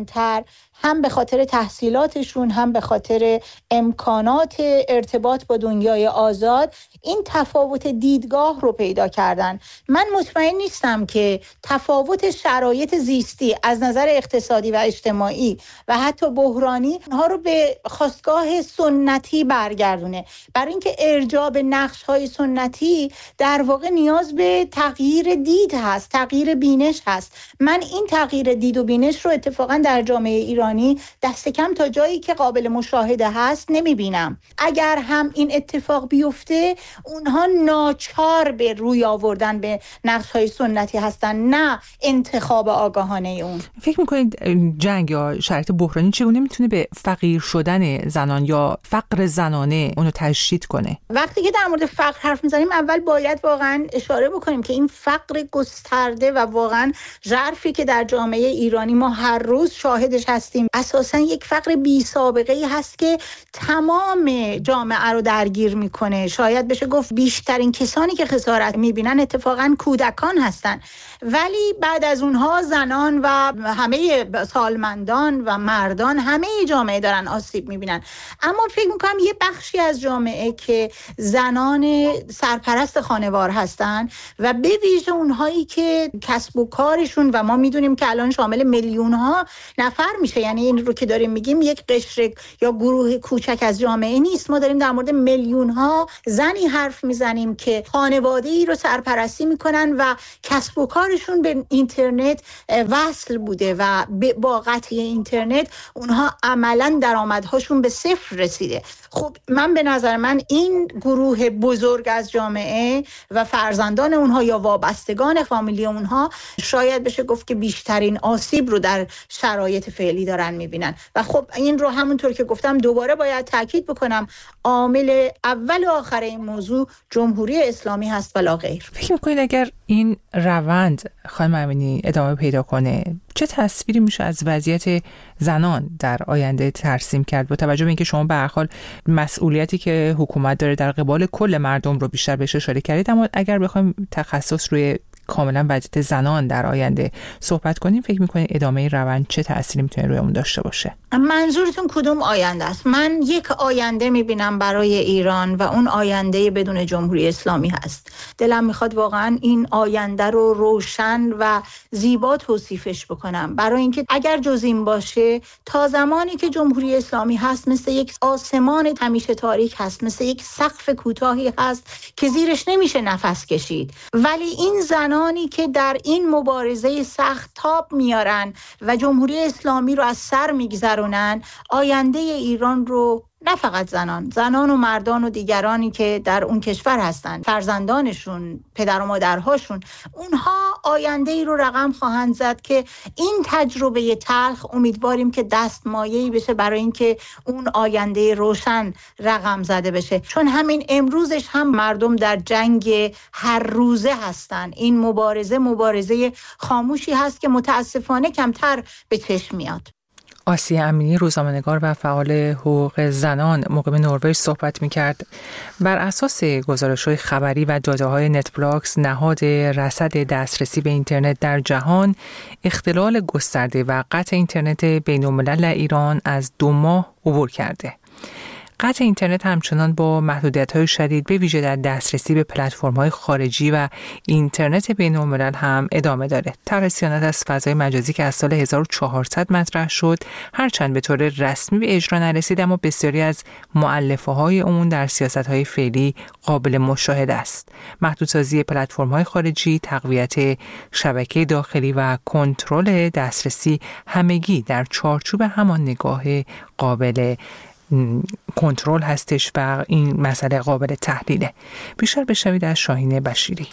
کمتر، هم به خاطر تحصیلاتشون هم به خاطر امکانات ارتباط با دنیای آزاد این تفاوت دیدگاه رو پیدا کردن. من مطمئن نیستم که تفاوت شرایط زیستی از نظر اقتصادی و اجتماعی و حتی بحرانی ها رو به خاستگاه سنتی برگردونه. برای اینکه ارجاع به نقش‌های سنتی در واقع نیاز به تغییر دید هست، تغییر بینش هست. من این تغییر دید و بینش رو اتفاقا در جامعه ایرانی دست کم تا جایی که قابل مشاهده هست نمیبینم. اگر هم این اتفاق بیفته اونها ناچار به روی آوردن به نقش‌های سنتی هستن، نه انتخاب آگاهانه اون. فکر میکنید جنگ یا شرایط بحرانی چگونه میتونه به فقیر شدن زنان یا فقر زنانه اونو تشدید کنه؟ وقتی که در مورد فقر حرف میزنیم اول باید واقعا اشاره بکنیم که این فقر گسترده و واقعا ژرفی که در جامعه ایرانی ما هر روز شاهدش هستیم اساسا یک فقر بی سابقه ای هست که تمام جامعه رو درگیر میکنه. شاید بشه گفت بیشترین کسانی که خسارت میبینن اتفاقا کودکان هستن، ولی بعد از اونها زنان و همه سالمندان و مردان همه جامعه دارن آسیب میبینن. اما فکر میکنم یه بخشی از جامعه که زنان سرپرست خانوار هستن و به ویژه اونهایی که کسب و کارشون و ما میدونیم که الان شامل میلیون ها نفر میشه، یعنی این رو که داریم میگیم یک قشر یا گروه کوچک از جامعه نیست، ما داریم در مورد میلیون ها زنی حرف میزنیم که خانواده ای رو سرپرستی میکنن و کسب و کارشون به اینترنت وصل بوده و با قطع اینترنت اونها عملاً درآمدهاشون به صفر رسیده. خب من به نظر من این گروه بزرگ از جامعه و فرزندان اونها یا وابستگان فامیلی اونها شاید بشه گفت که بیشترین آسیب رو در شرایط فعلی دارن میبینن و خب این رو همونطور که گفتم دوباره باید تاکید بکنم عامل اول و آخر این موضوع جمهوری اسلامی هست و لا غیر. فکر می‌کنید اگر این روند خانم امینی ادامه پیدا کنه چه تصویری میشه از وضعیت زنان در آینده ترسیم کرد با توجه به اینکه شما به هر حال مسئولیتی که حکومت داره در قبال کل مردم رو بیشتر بهش اشاره کردید، اما اگر بخوایم تخصص روی کاملا وضعیت زنان در آینده صحبت کنیم فکر می‌کنید ادامه روند چه تأثیری میتونه روی اون داشته باشه؟ منظورتون کدوم آینده است؟ من یک آینده میبینم برای ایران و اون آینده بدون جمهوری اسلامی هست. دلم میخواد واقعا این آینده رو روشن و زیبا توصیفش بکنم، برای اینکه اگر جز این باشه تا زمانی که جمهوری اسلامی هست مثل یک آسمان همیشه تاریک هست، مثل یک سقف کوتاهی هست که زیرش نمیشه نفس کشید. ولی این زنانی که در این مبارزه سخت تاب میارن و جمهوری اسلامی رو از سر میگذارن آینده ایران رو نه فقط زنان، زنان و مردان و دیگرانی که در اون کشور هستند، فرزندانشون، پدر و مادرهاشون، اونها آینده ای رو رقم خواهند زد که این تجربه تلخ امیدواریم که دستمایه‌ای بشه برای اینکه اون آینده روشن رقم زده بشه. چون همین امروزش هم مردم در جنگ هر روزه هستن. این مبارزه مبارزه خاموشی هست که متاسفانه کمتر به چشم میاد. آسیه امینی روزنامه‌نگار و فعال حقوق زنان مقیم نروژ صحبت می‌کرد. بر اساس گزارش‌های خبری و داده‌های نتبلاکس، نهاد رصد دسترسی به اینترنت در جهان اختلال گسترده و قطع اینترنت بین‌الملل ایران از دو ماه عبور کرده. قطع اینترنت همچنان با محدودیت‌های شدید به ویژه در دسترسی به پلتفرم‌های خارجی و اینترنت بین‌الملل هم ادامه داره. طرح صیانت از فضای مجازی که از سال هزار و چهارصد مطرح شد، هرچند به طور رسمی به اجرا نرسید، اما بسیاری از مؤلفه‌های اون در سیاست‌های فعلی قابل مشاهده است. محدودسازی پلتفرم‌های خارجی، تقویت شبکه داخلی و کنترل دسترسی همگی در چارچوب همان نگاه قابل کنترل هستش و این مسئله قابل تحلیله. بیشتر بشنوید از شاهین بشیری.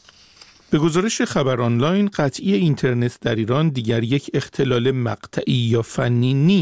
به گزارش خبر آنلاین، قطعی اینترنت در ایران دیگر یک اختلال مقطعی یا فنی نیست،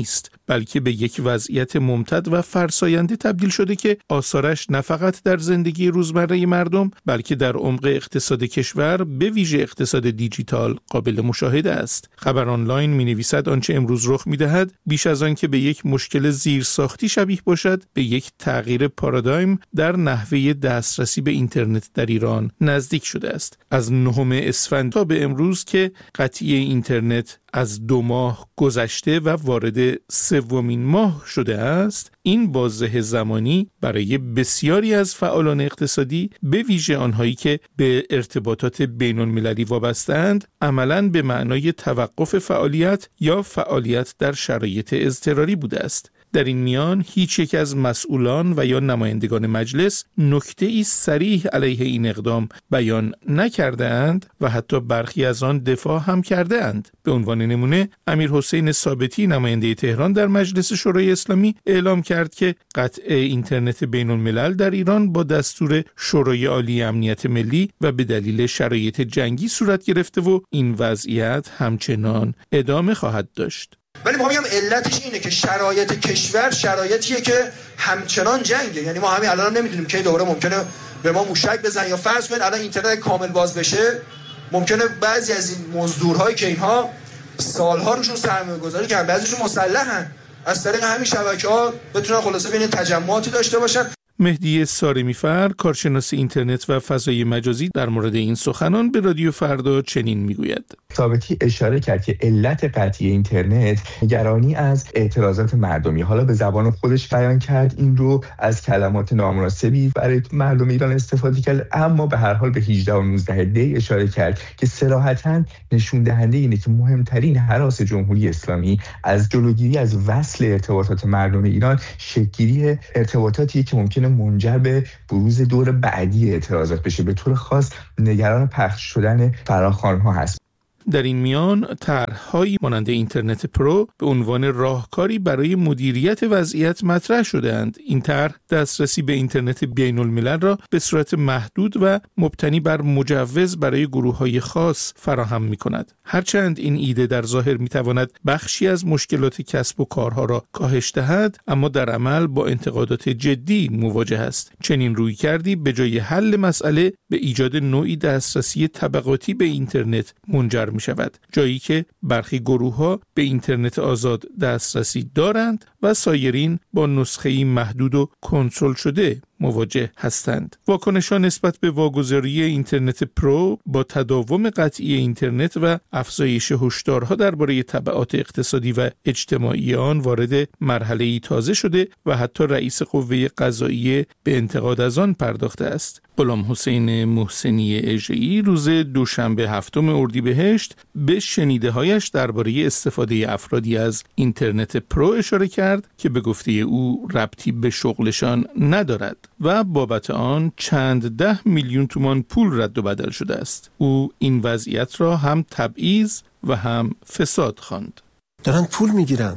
بلکه به یک وضعیت ممتد و فرساینده تبدیل شده که آثارش نه فقط در زندگی روزمره مردم بلکه در عمق اقتصاد کشور به ویژه اقتصاد دیجیتال قابل مشاهده است. خبر آنلاین می‌نویسد آنچه امروز رخ می‌دهد بیش از آن که به یک مشکل زیرساختی شبیه باشد به یک تغییر پارادایم در نحوه دسترسی به اینترنت در ایران نزدیک شده است. از نهم اسفند تا به امروز که قطعی اینترنت از دو ماه گذشته و وارد سومین ماه شده است، این بازه زمانی برای بسیاری از فعالان اقتصادی به ویژه آنهایی که به ارتباطات بین المللی وابسته‌اند عملاً به معنای توقف فعالیت یا فعالیت در شرایط اضطراری بوده است. در این میان هیچ یک از مسئولان و یا نمایندگان مجلس نکته‌ای صریح علیه این اقدام بیان نکرده‌اند و حتی برخی از آن دفاع هم کرده‌اند. به عنوان نمونه امیر حسین ثابتی نماینده تهران در مجلس شورای اسلامی اعلام کرد که قطع اینترنت بین الملل در ایران با دستور شورای عالی امنیت ملی و به دلیل شرایط جنگی صورت گرفته و این وضعیت همچنان ادامه خواهد داشت. ولی ما میگم علتش اینه که شرایط کشور شرایطیه که همچنان جنگه. یعنی ما همین الان هم نمیدونیم که دوباره ممکنه به ما موشک بزن یا فرض کنید الان اینترنت کامل باز بشه، ممکنه بعضی از این مزدورهایی که اینها سالها روشون سرمایه گذاری کردن، بعضیشون مسلحن، از طریق همین شبکه‌ها بتونن خلاصه بین تجمعاتی داشته باشن. مهدی سارمی‌فر کارشناس اینترنت و فضای مجازی در مورد این سخنان به رادیو فردا چنین میگوید: ثابتی اشاره کرد که علت قطعی اینترنت نگرانی از اعتراضات مردمی، حالا به زبان خودش بیان کرد این رو از کلمات نامناسبی برای مردم ایران استفاده کرد، اما به هر حال به هجده و نوزده دی اشاره کرد که صراحتاً نشون دهنده اینه که مهمترین هراس جمهوری اسلامی از جلوگیری از وصل ارتباطات مردم ایران شکل‌گیری ارتباطاتی که ممکنه منجر به بروز دور بعدی اعتراضات بشه، به طور خاص نگران پخش شدن فراخوان‌ها هست. در این میان طرح‌هایی مانند اینترنت پرو به عنوان راهکاری برای مدیریت وضعیت مطرح شده‌اند. این طرح دسترسی به اینترنت بین الملل را به صورت محدود و مبتنی بر مجوز برای گروه‌های خاص فراهم می‌کند. هرچند این ایده در ظاهر می‌تواند بخشی از مشکلات کسب و کارها را کاهش دهد، اما در عمل با انتقادات جدی مواجه است. چنین رویکردی به جای حل مسئله به ایجاد نوعی دسترسی طبقاتی به اینترنت منجر می شود، جایی که برخی گروه‌ها به اینترنت آزاد دسترسی دارند و سایرین با نسخه‌ای محدود و کنترل شده مواجه هستند. واکنش‌ها نسبت به واگذاری اینترنت پرو با تداوم قطعی اینترنت و افزایش هشدارها درباره تبعات اقتصادی و اجتماعی آن وارد مرحله‌ای تازه شده و حتی رئیس قوه قضاییه به انتقاد از آن پرداخته است. غلام حسین محسنی اژه‌ای روز دوشنبه هفتم اردیبهشت به شنیده‌هایش درباره استفاده افرادی از اینترنت پرو اشاره کرد که به گفته او ربطی به شغلشان ندارد و بابت آن چند ده میلیون تومان پول رد و بدل شده است. او این وضعیت را هم تبعیض و هم فساد خواند. دارن پول میگیرن،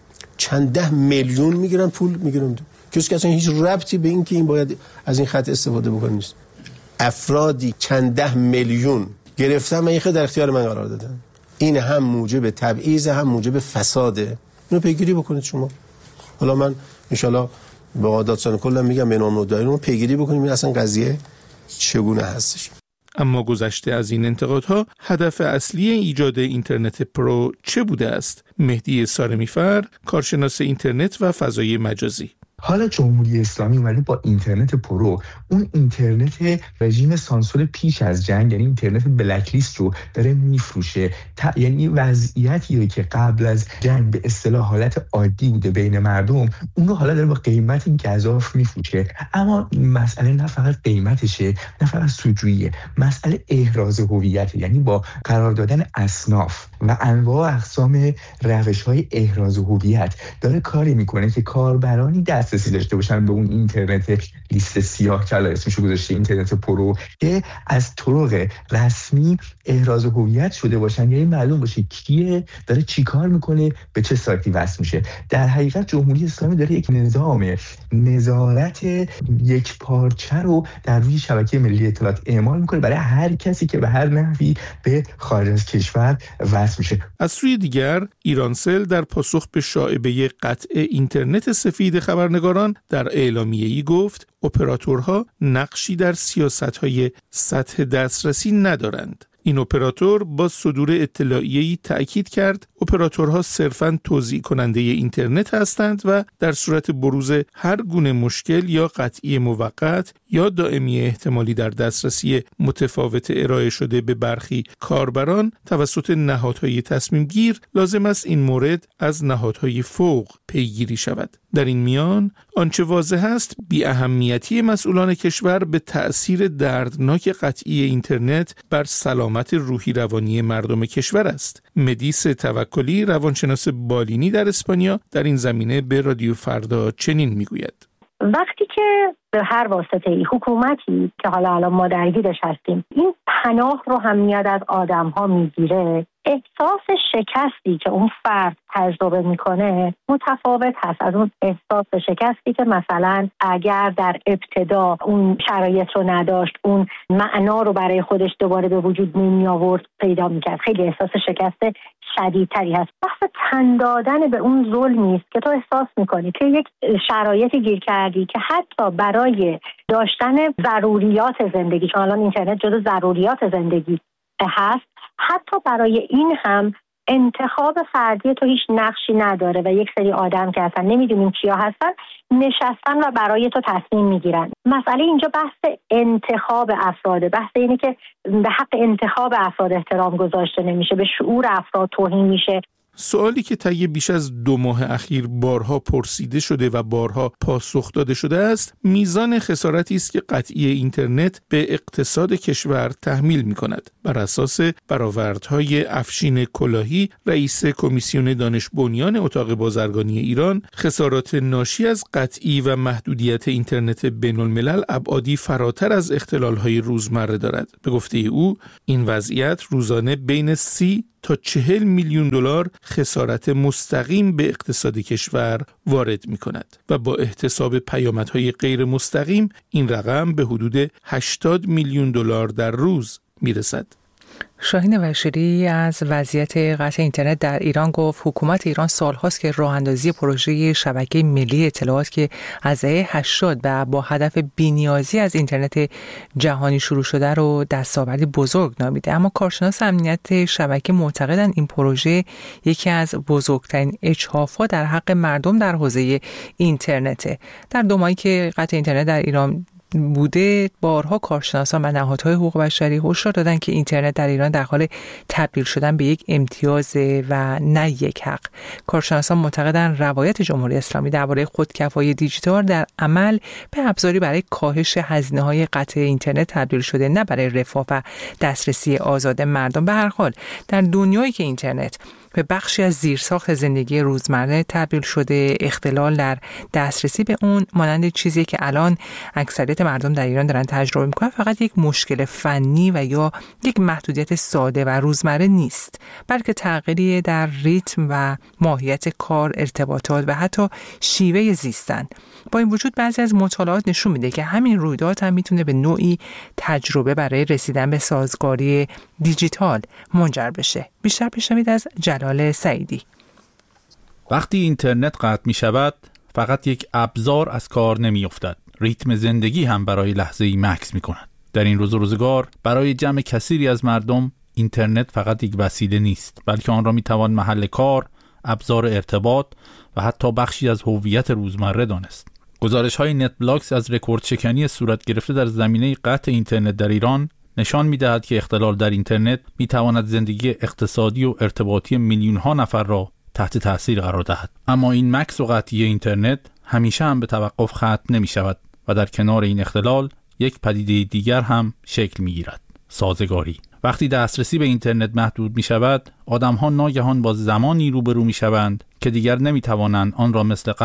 چند ده میلیون میگیرن پول میگیرن، کسی که اصلا هیچ ربطی به این که این باید از این خط استفاده بکنه نیست. افرادی چند ده میلیون گرفتن من خود در اختیار من قرار دادن. این هم موجب تبعیض هم موجب فساده. اینو پیگیری بکنید شما. حالا من ان شاءالله به قاعدتان کلا میگم به نام مدعی رو پیگیری بکنیم این اصلا قضیه چگونه هستش. اما گذشته از این انتقادها هدف اصلی ایجاد اینترنت پرو چه بوده است؟ مهدی سارمی‌فر کارشناس اینترنت و فضای مجازی: حالا جمهوری اسلامی اومده با اینترنت پرو، اون اینترنت رژیم سانسور پیش از جنگ، یعنی اینترنت بلک لیست رو داره میفروشه. تا... یعنی وضعیتی که قبل از جنگ به اصطلاح حالت عادی بوده بین مردم، اون رو حالا داره با قیمت گزاف میفروشه. اما مسئله نه فقط قیمتشه، نه فقط سودجوییه، مسئله احراز هویت، یعنی با قرار دادن اصناف و انواع اقسام روش‌های احراز هویت داره کاری میکنه که کاربرانی دست دسترسی داشته باشن به اون اینترنت لیست سیاه که اسمشو گذاشته اینترنت پرو، که از طرق رسمی احراز هویت شده باشن، یعنی معلوم باشه کیه، داره چیکار میکنه، به چه سایتی وصل میشه. در حقیقت جمهوری اسلامی داره یک نظام نظارت یک پارچه رو در روی شبکه ملی اطلاعات اعمال میکنه برای هر کسی که به هر نحوی به خارج از کشور وصل میشه. از سوی دیگر ایرانسل در پاسخ به شایعه قطع اینترنت سفید خبرنگاران در اعلامیه‌ای گفت اپراتورها نقشی در سیاست‌های سطح دسترسی ندارند. این اپراتور با صدور اطلاعیه‌ای تأکید کرد اپراتورها صرفاً توزیع کننده اینترنت هستند و در صورت بروز هر گونه مشکل یا قطعی موقت یا دائمی احتمالی در دسترسی متفاوت ارائه شده به برخی کاربران توسط نهادهای تصمیم گیر لازم است این مورد از نهادهای فوق پیگیری شود. در این میان آنچه واضح است بی اهمیتی مسئولان کشور به تأثیر دردناک قطعی اینترنت بر سلامت روحی روانی مردم کشور است. مدیس توکلی روانشناس بالینی در اسپانیا در این زمینه به رادیو فردا چنین میگوید: وقتی که به هر واسطه‌ای حکومتی که حالا الان ما درگیرش هستیم این پناه رو هم میاد از آدم‌ها میگیره، احساس شکستی که اون فرد تجربه میکنه متفاوت هست از اون احساس شکستی که مثلا اگر در ابتدا اون شرایط رو نداشت، اون معنا رو برای خودش دوباره به وجود نمی آورد پیدا میکرد. خیلی احساس شکست شدیدتری هست. بحث تن دادن به اون ظلمی است که تو احساس میکنی که یک شرایطی گیر کردی که حتی برای داشتن ضروریات زندگی، چون الان اینترنت جزو ضروریات زندگی هست، حتی برای این هم انتخاب فردی تو هیچ نقشی نداره و یک سری آدم که اصلا نمیدونیم کیا هستن نشستن و برای تو تصمیم میگیرن. مسئله اینجا بحث انتخاب افراده، بحث اینه که به حق انتخاب افراد احترام گذاشته نمیشه، به شعور افراد توهین میشه. سوالی که طی بیش از دو ماه اخیر بارها پرسیده شده و بارها پاسخ داده شده است، میزان خسارتی است که قطعی اینترنت به اقتصاد کشور تحمیل می‌کند. بر اساس برآوردهای افشین کلاهی، رئیس کمیسیون دانش بنیان اتاق بازرگانی ایران، خسارات ناشی از قطعی و محدودیت اینترنت بین‌الملل ابعادی فراتر از اختلال‌های روزمره دارد. به گفته او، این وضعیت روزانه بین سی تا چهل میلیون دلار خسارت مستقیم به اقتصاد کشور وارد می کند و با احتساب پیامدهای غیر مستقیم این رقم به حدود هشتاد میلیون دلار در روز می رسد. شاهین وشیری از وضعیت قطع اینترنت در ایران گفت حکومت ایران سالهاست که راه اندازی پروژه شبکه ملی اطلاعات که از دهه هشتاد و با هدف بی‌نیازی از اینترنت جهانی شروع شده رو دستاوردی بزرگ نامیده، اما کارشناس امنیت شبکه معتقدند این پروژه یکی از بزرگترین اجحاف‌ها در حق مردم در حوزه اینترنته. در دو ماهی که قطع اینترنت در ایران بوده، بارها کارشناسان و نهادهای حقوق بشری هشدار دادند که اینترنت در ایران در حال تبدیل شدن به یک امتیاز و نه یک حق. کارشناسان معتقدند روایت جمهوری اسلامی درباره خودکفایی دیجیتال در عمل به ابزاری برای کاهش هزینه‌های قطع اینترنت تبدیل شده، نه برای رفاه و دسترسی آزاد مردم. به هر حال در دنیایی که اینترنت به بخشی از زیرساخت زندگی روزمره تبدیل شده، اختلال در دسترسی به اون مانند چیزی که الان اکثریت مردم در ایران دارن تجربه میکنن فقط یک مشکل فنی و یا یک محدودیت ساده و روزمره نیست، بلکه تغییری در ریتم و ماهیت کار، ارتباطات و حتی شیوه زیستن. با این وجود بعضی از مطالعات نشون میده که همین رویداد هم میتونه به نوعی تجربه برای رسیدن به سازگاری دیجیتال منجر بشه. بیشتر بشنوید از جلال سعیدی. وقتی اینترنت قطع می شود فقط یک ابزار از کار نمی افتد، ریتم زندگی هم برای لحظه‌ای مکث می کند. در این روز و روزگار برای جمع کثیری از مردم اینترنت فقط یک وسیله نیست، بلکه آن را می توان محل کار، ابزار ارتباط و حتی بخشی از هویت روزمره دانست. گزارش‌های نت بلاکس از رکورد شکنی صورت گرفته در زمینه قطع اینترنت در ایران نشان می‌دهد که اختلال در اینترنت می‌تواند زندگی اقتصادی و ارتباطی میلیون‌ها نفر را تحت تاثیر قرار دهد. اما این مکث و قطعی اینترنت همیشه هم به توقف ختم نمی‌شود و در کنار این اختلال یک پدیده دیگر هم شکل می‌گیرد: سازگاری. وقتی دسترسی به اینترنت محدود می‌شود، آدم‌ها ناگهان با زمانی روبرو می‌شوند که دیگر نمی‌توانند آن را مثل قبل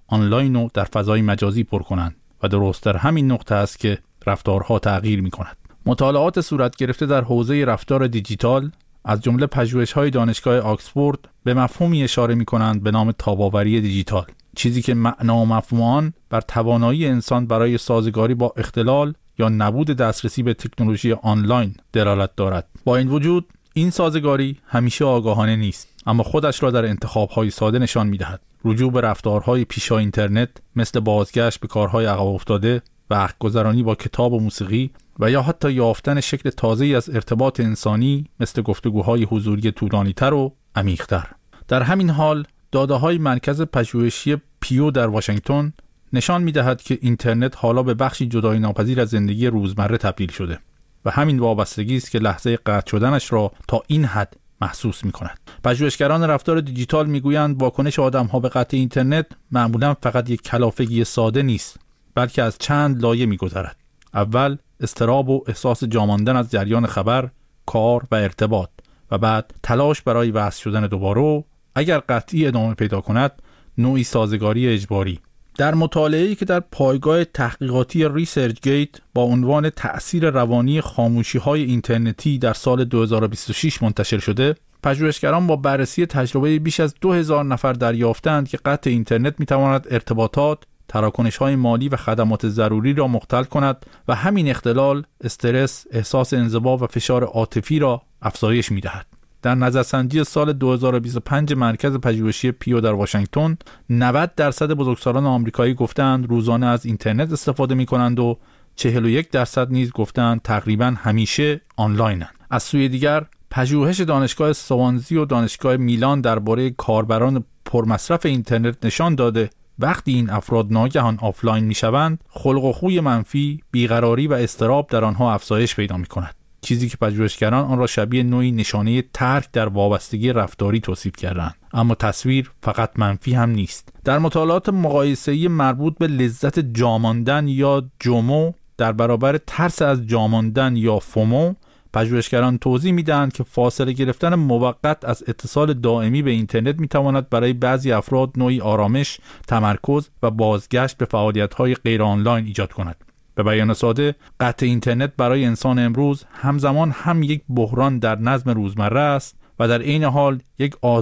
آنلاین رو در فضای مجازی پر کنند و درست در همین نقطه است که رفتارها تغییر می کند. مطالعات صورت گرفته در حوزه رفتار دیجیتال از جمله پژوهش‌های دانشگاه آکسفورد به مفهومی اشاره می‌کنند به نام تاب‌آوری دیجیتال، چیزی که معنا و مفهوم آن بر توانایی انسان برای سازگاری با اختلال یا نبود دسترسی به تکنولوژی آنلاین دلالت دارد. با این وجود این سازگاری همیشه آگاهانه نیست، اما خودش را در انتخاب‌های ساده نشان می‌دهد. رجوع به رفتارهای پیشا اینترنت مثل بازگشت به کارهای عقب افتاده، وقت‌گذرانی با کتاب و موسیقی و یا حتی یافتن شکل تازه‌ای از ارتباط انسانی مثل گفتگوهای حضوری طولانی‌تر و عمیق‌تر. در همین حال داده‌های مرکز پژوهشی پیو در واشنگتن نشان می‌دهد که اینترنت حالا به بخشی جدایی ناپذیر از زندگی روزمره تبدیل شده و همین وابستگی است که لحظه قطع شدنش را تا این حد محسوس می‌کند. پژوهشگران رفتار دیجیتال می‌گویند واکنش آدم‌ها به قطع اینترنت معمولاً فقط یک کلافگی ساده نیست، بلکه از چند لایه می‌گذرد. اول اضطراب و احساس جاماندن از جریان خبر، کار و ارتباط و بعد تلاش برای وصل شدن دوباره و اگر قطعی ادامه پیدا کند نوعی سازگاری اجباری. در مطالعه‌ای که در پایگاه تحقیقاتی ریسرچ گیت با عنوان تأثیر روانی خاموشی‌های اینترنتی در سال دو هزار و بیست و شش منتشر شده، پژوهشگران با بررسی تجربه بیش از دو هزار نفر دریافتند که قطع اینترنت می‌تواند ارتباطات، تراکنش‌های مالی و خدمات ضروری را مختل کند و همین اختلال، استرس، احساس انزوا و فشار عاطفی را افزایش می‌دهد. در نظرسنجی سال دو هزار و بیست و پنج مرکز پژوهشی پیو در واشنگتن، نود درصد بزرگسالان آمریکایی گفتند روزانه از اینترنت استفاده می‌کنند و چهل و یک درصد نیز گفتند تقریباً همیشه آنلاینند. از سوی دیگر، پژوهش دانشگاه سوانزی و دانشگاه میلان درباره کاربران پرمصرف اینترنت نشان داده وقتی این افراد ناگهان آفلاین میشوند، خلق و خوی منفی، بیقراری و اضطراب در آنها افزایش پیدا می‌کند. چیزی که پژوهشگران آن را شبیه نوعی نشانه ترک در وابستگی رفتاری توصیف کردند. اما تصویر فقط منفی هم نیست. در مطالعات مقایسه‌ای مربوط به لذت جاماندن یا جومو در برابر ترس از جاماندن یا فومو، پژوهشگران توضیح می‌دهند که فاصله گرفتن موقت از اتصال دائمی به اینترنت می‌تواند برای بعضی افراد نوعی آرامش، تمرکز و بازگشت به فعالیت‌های غیر آنلاین ایجاد کند. به بیان ساده، قطع اینترنت برای انسان امروز همزمان هم یک بحران در نظم روزمره است و در عین حال یک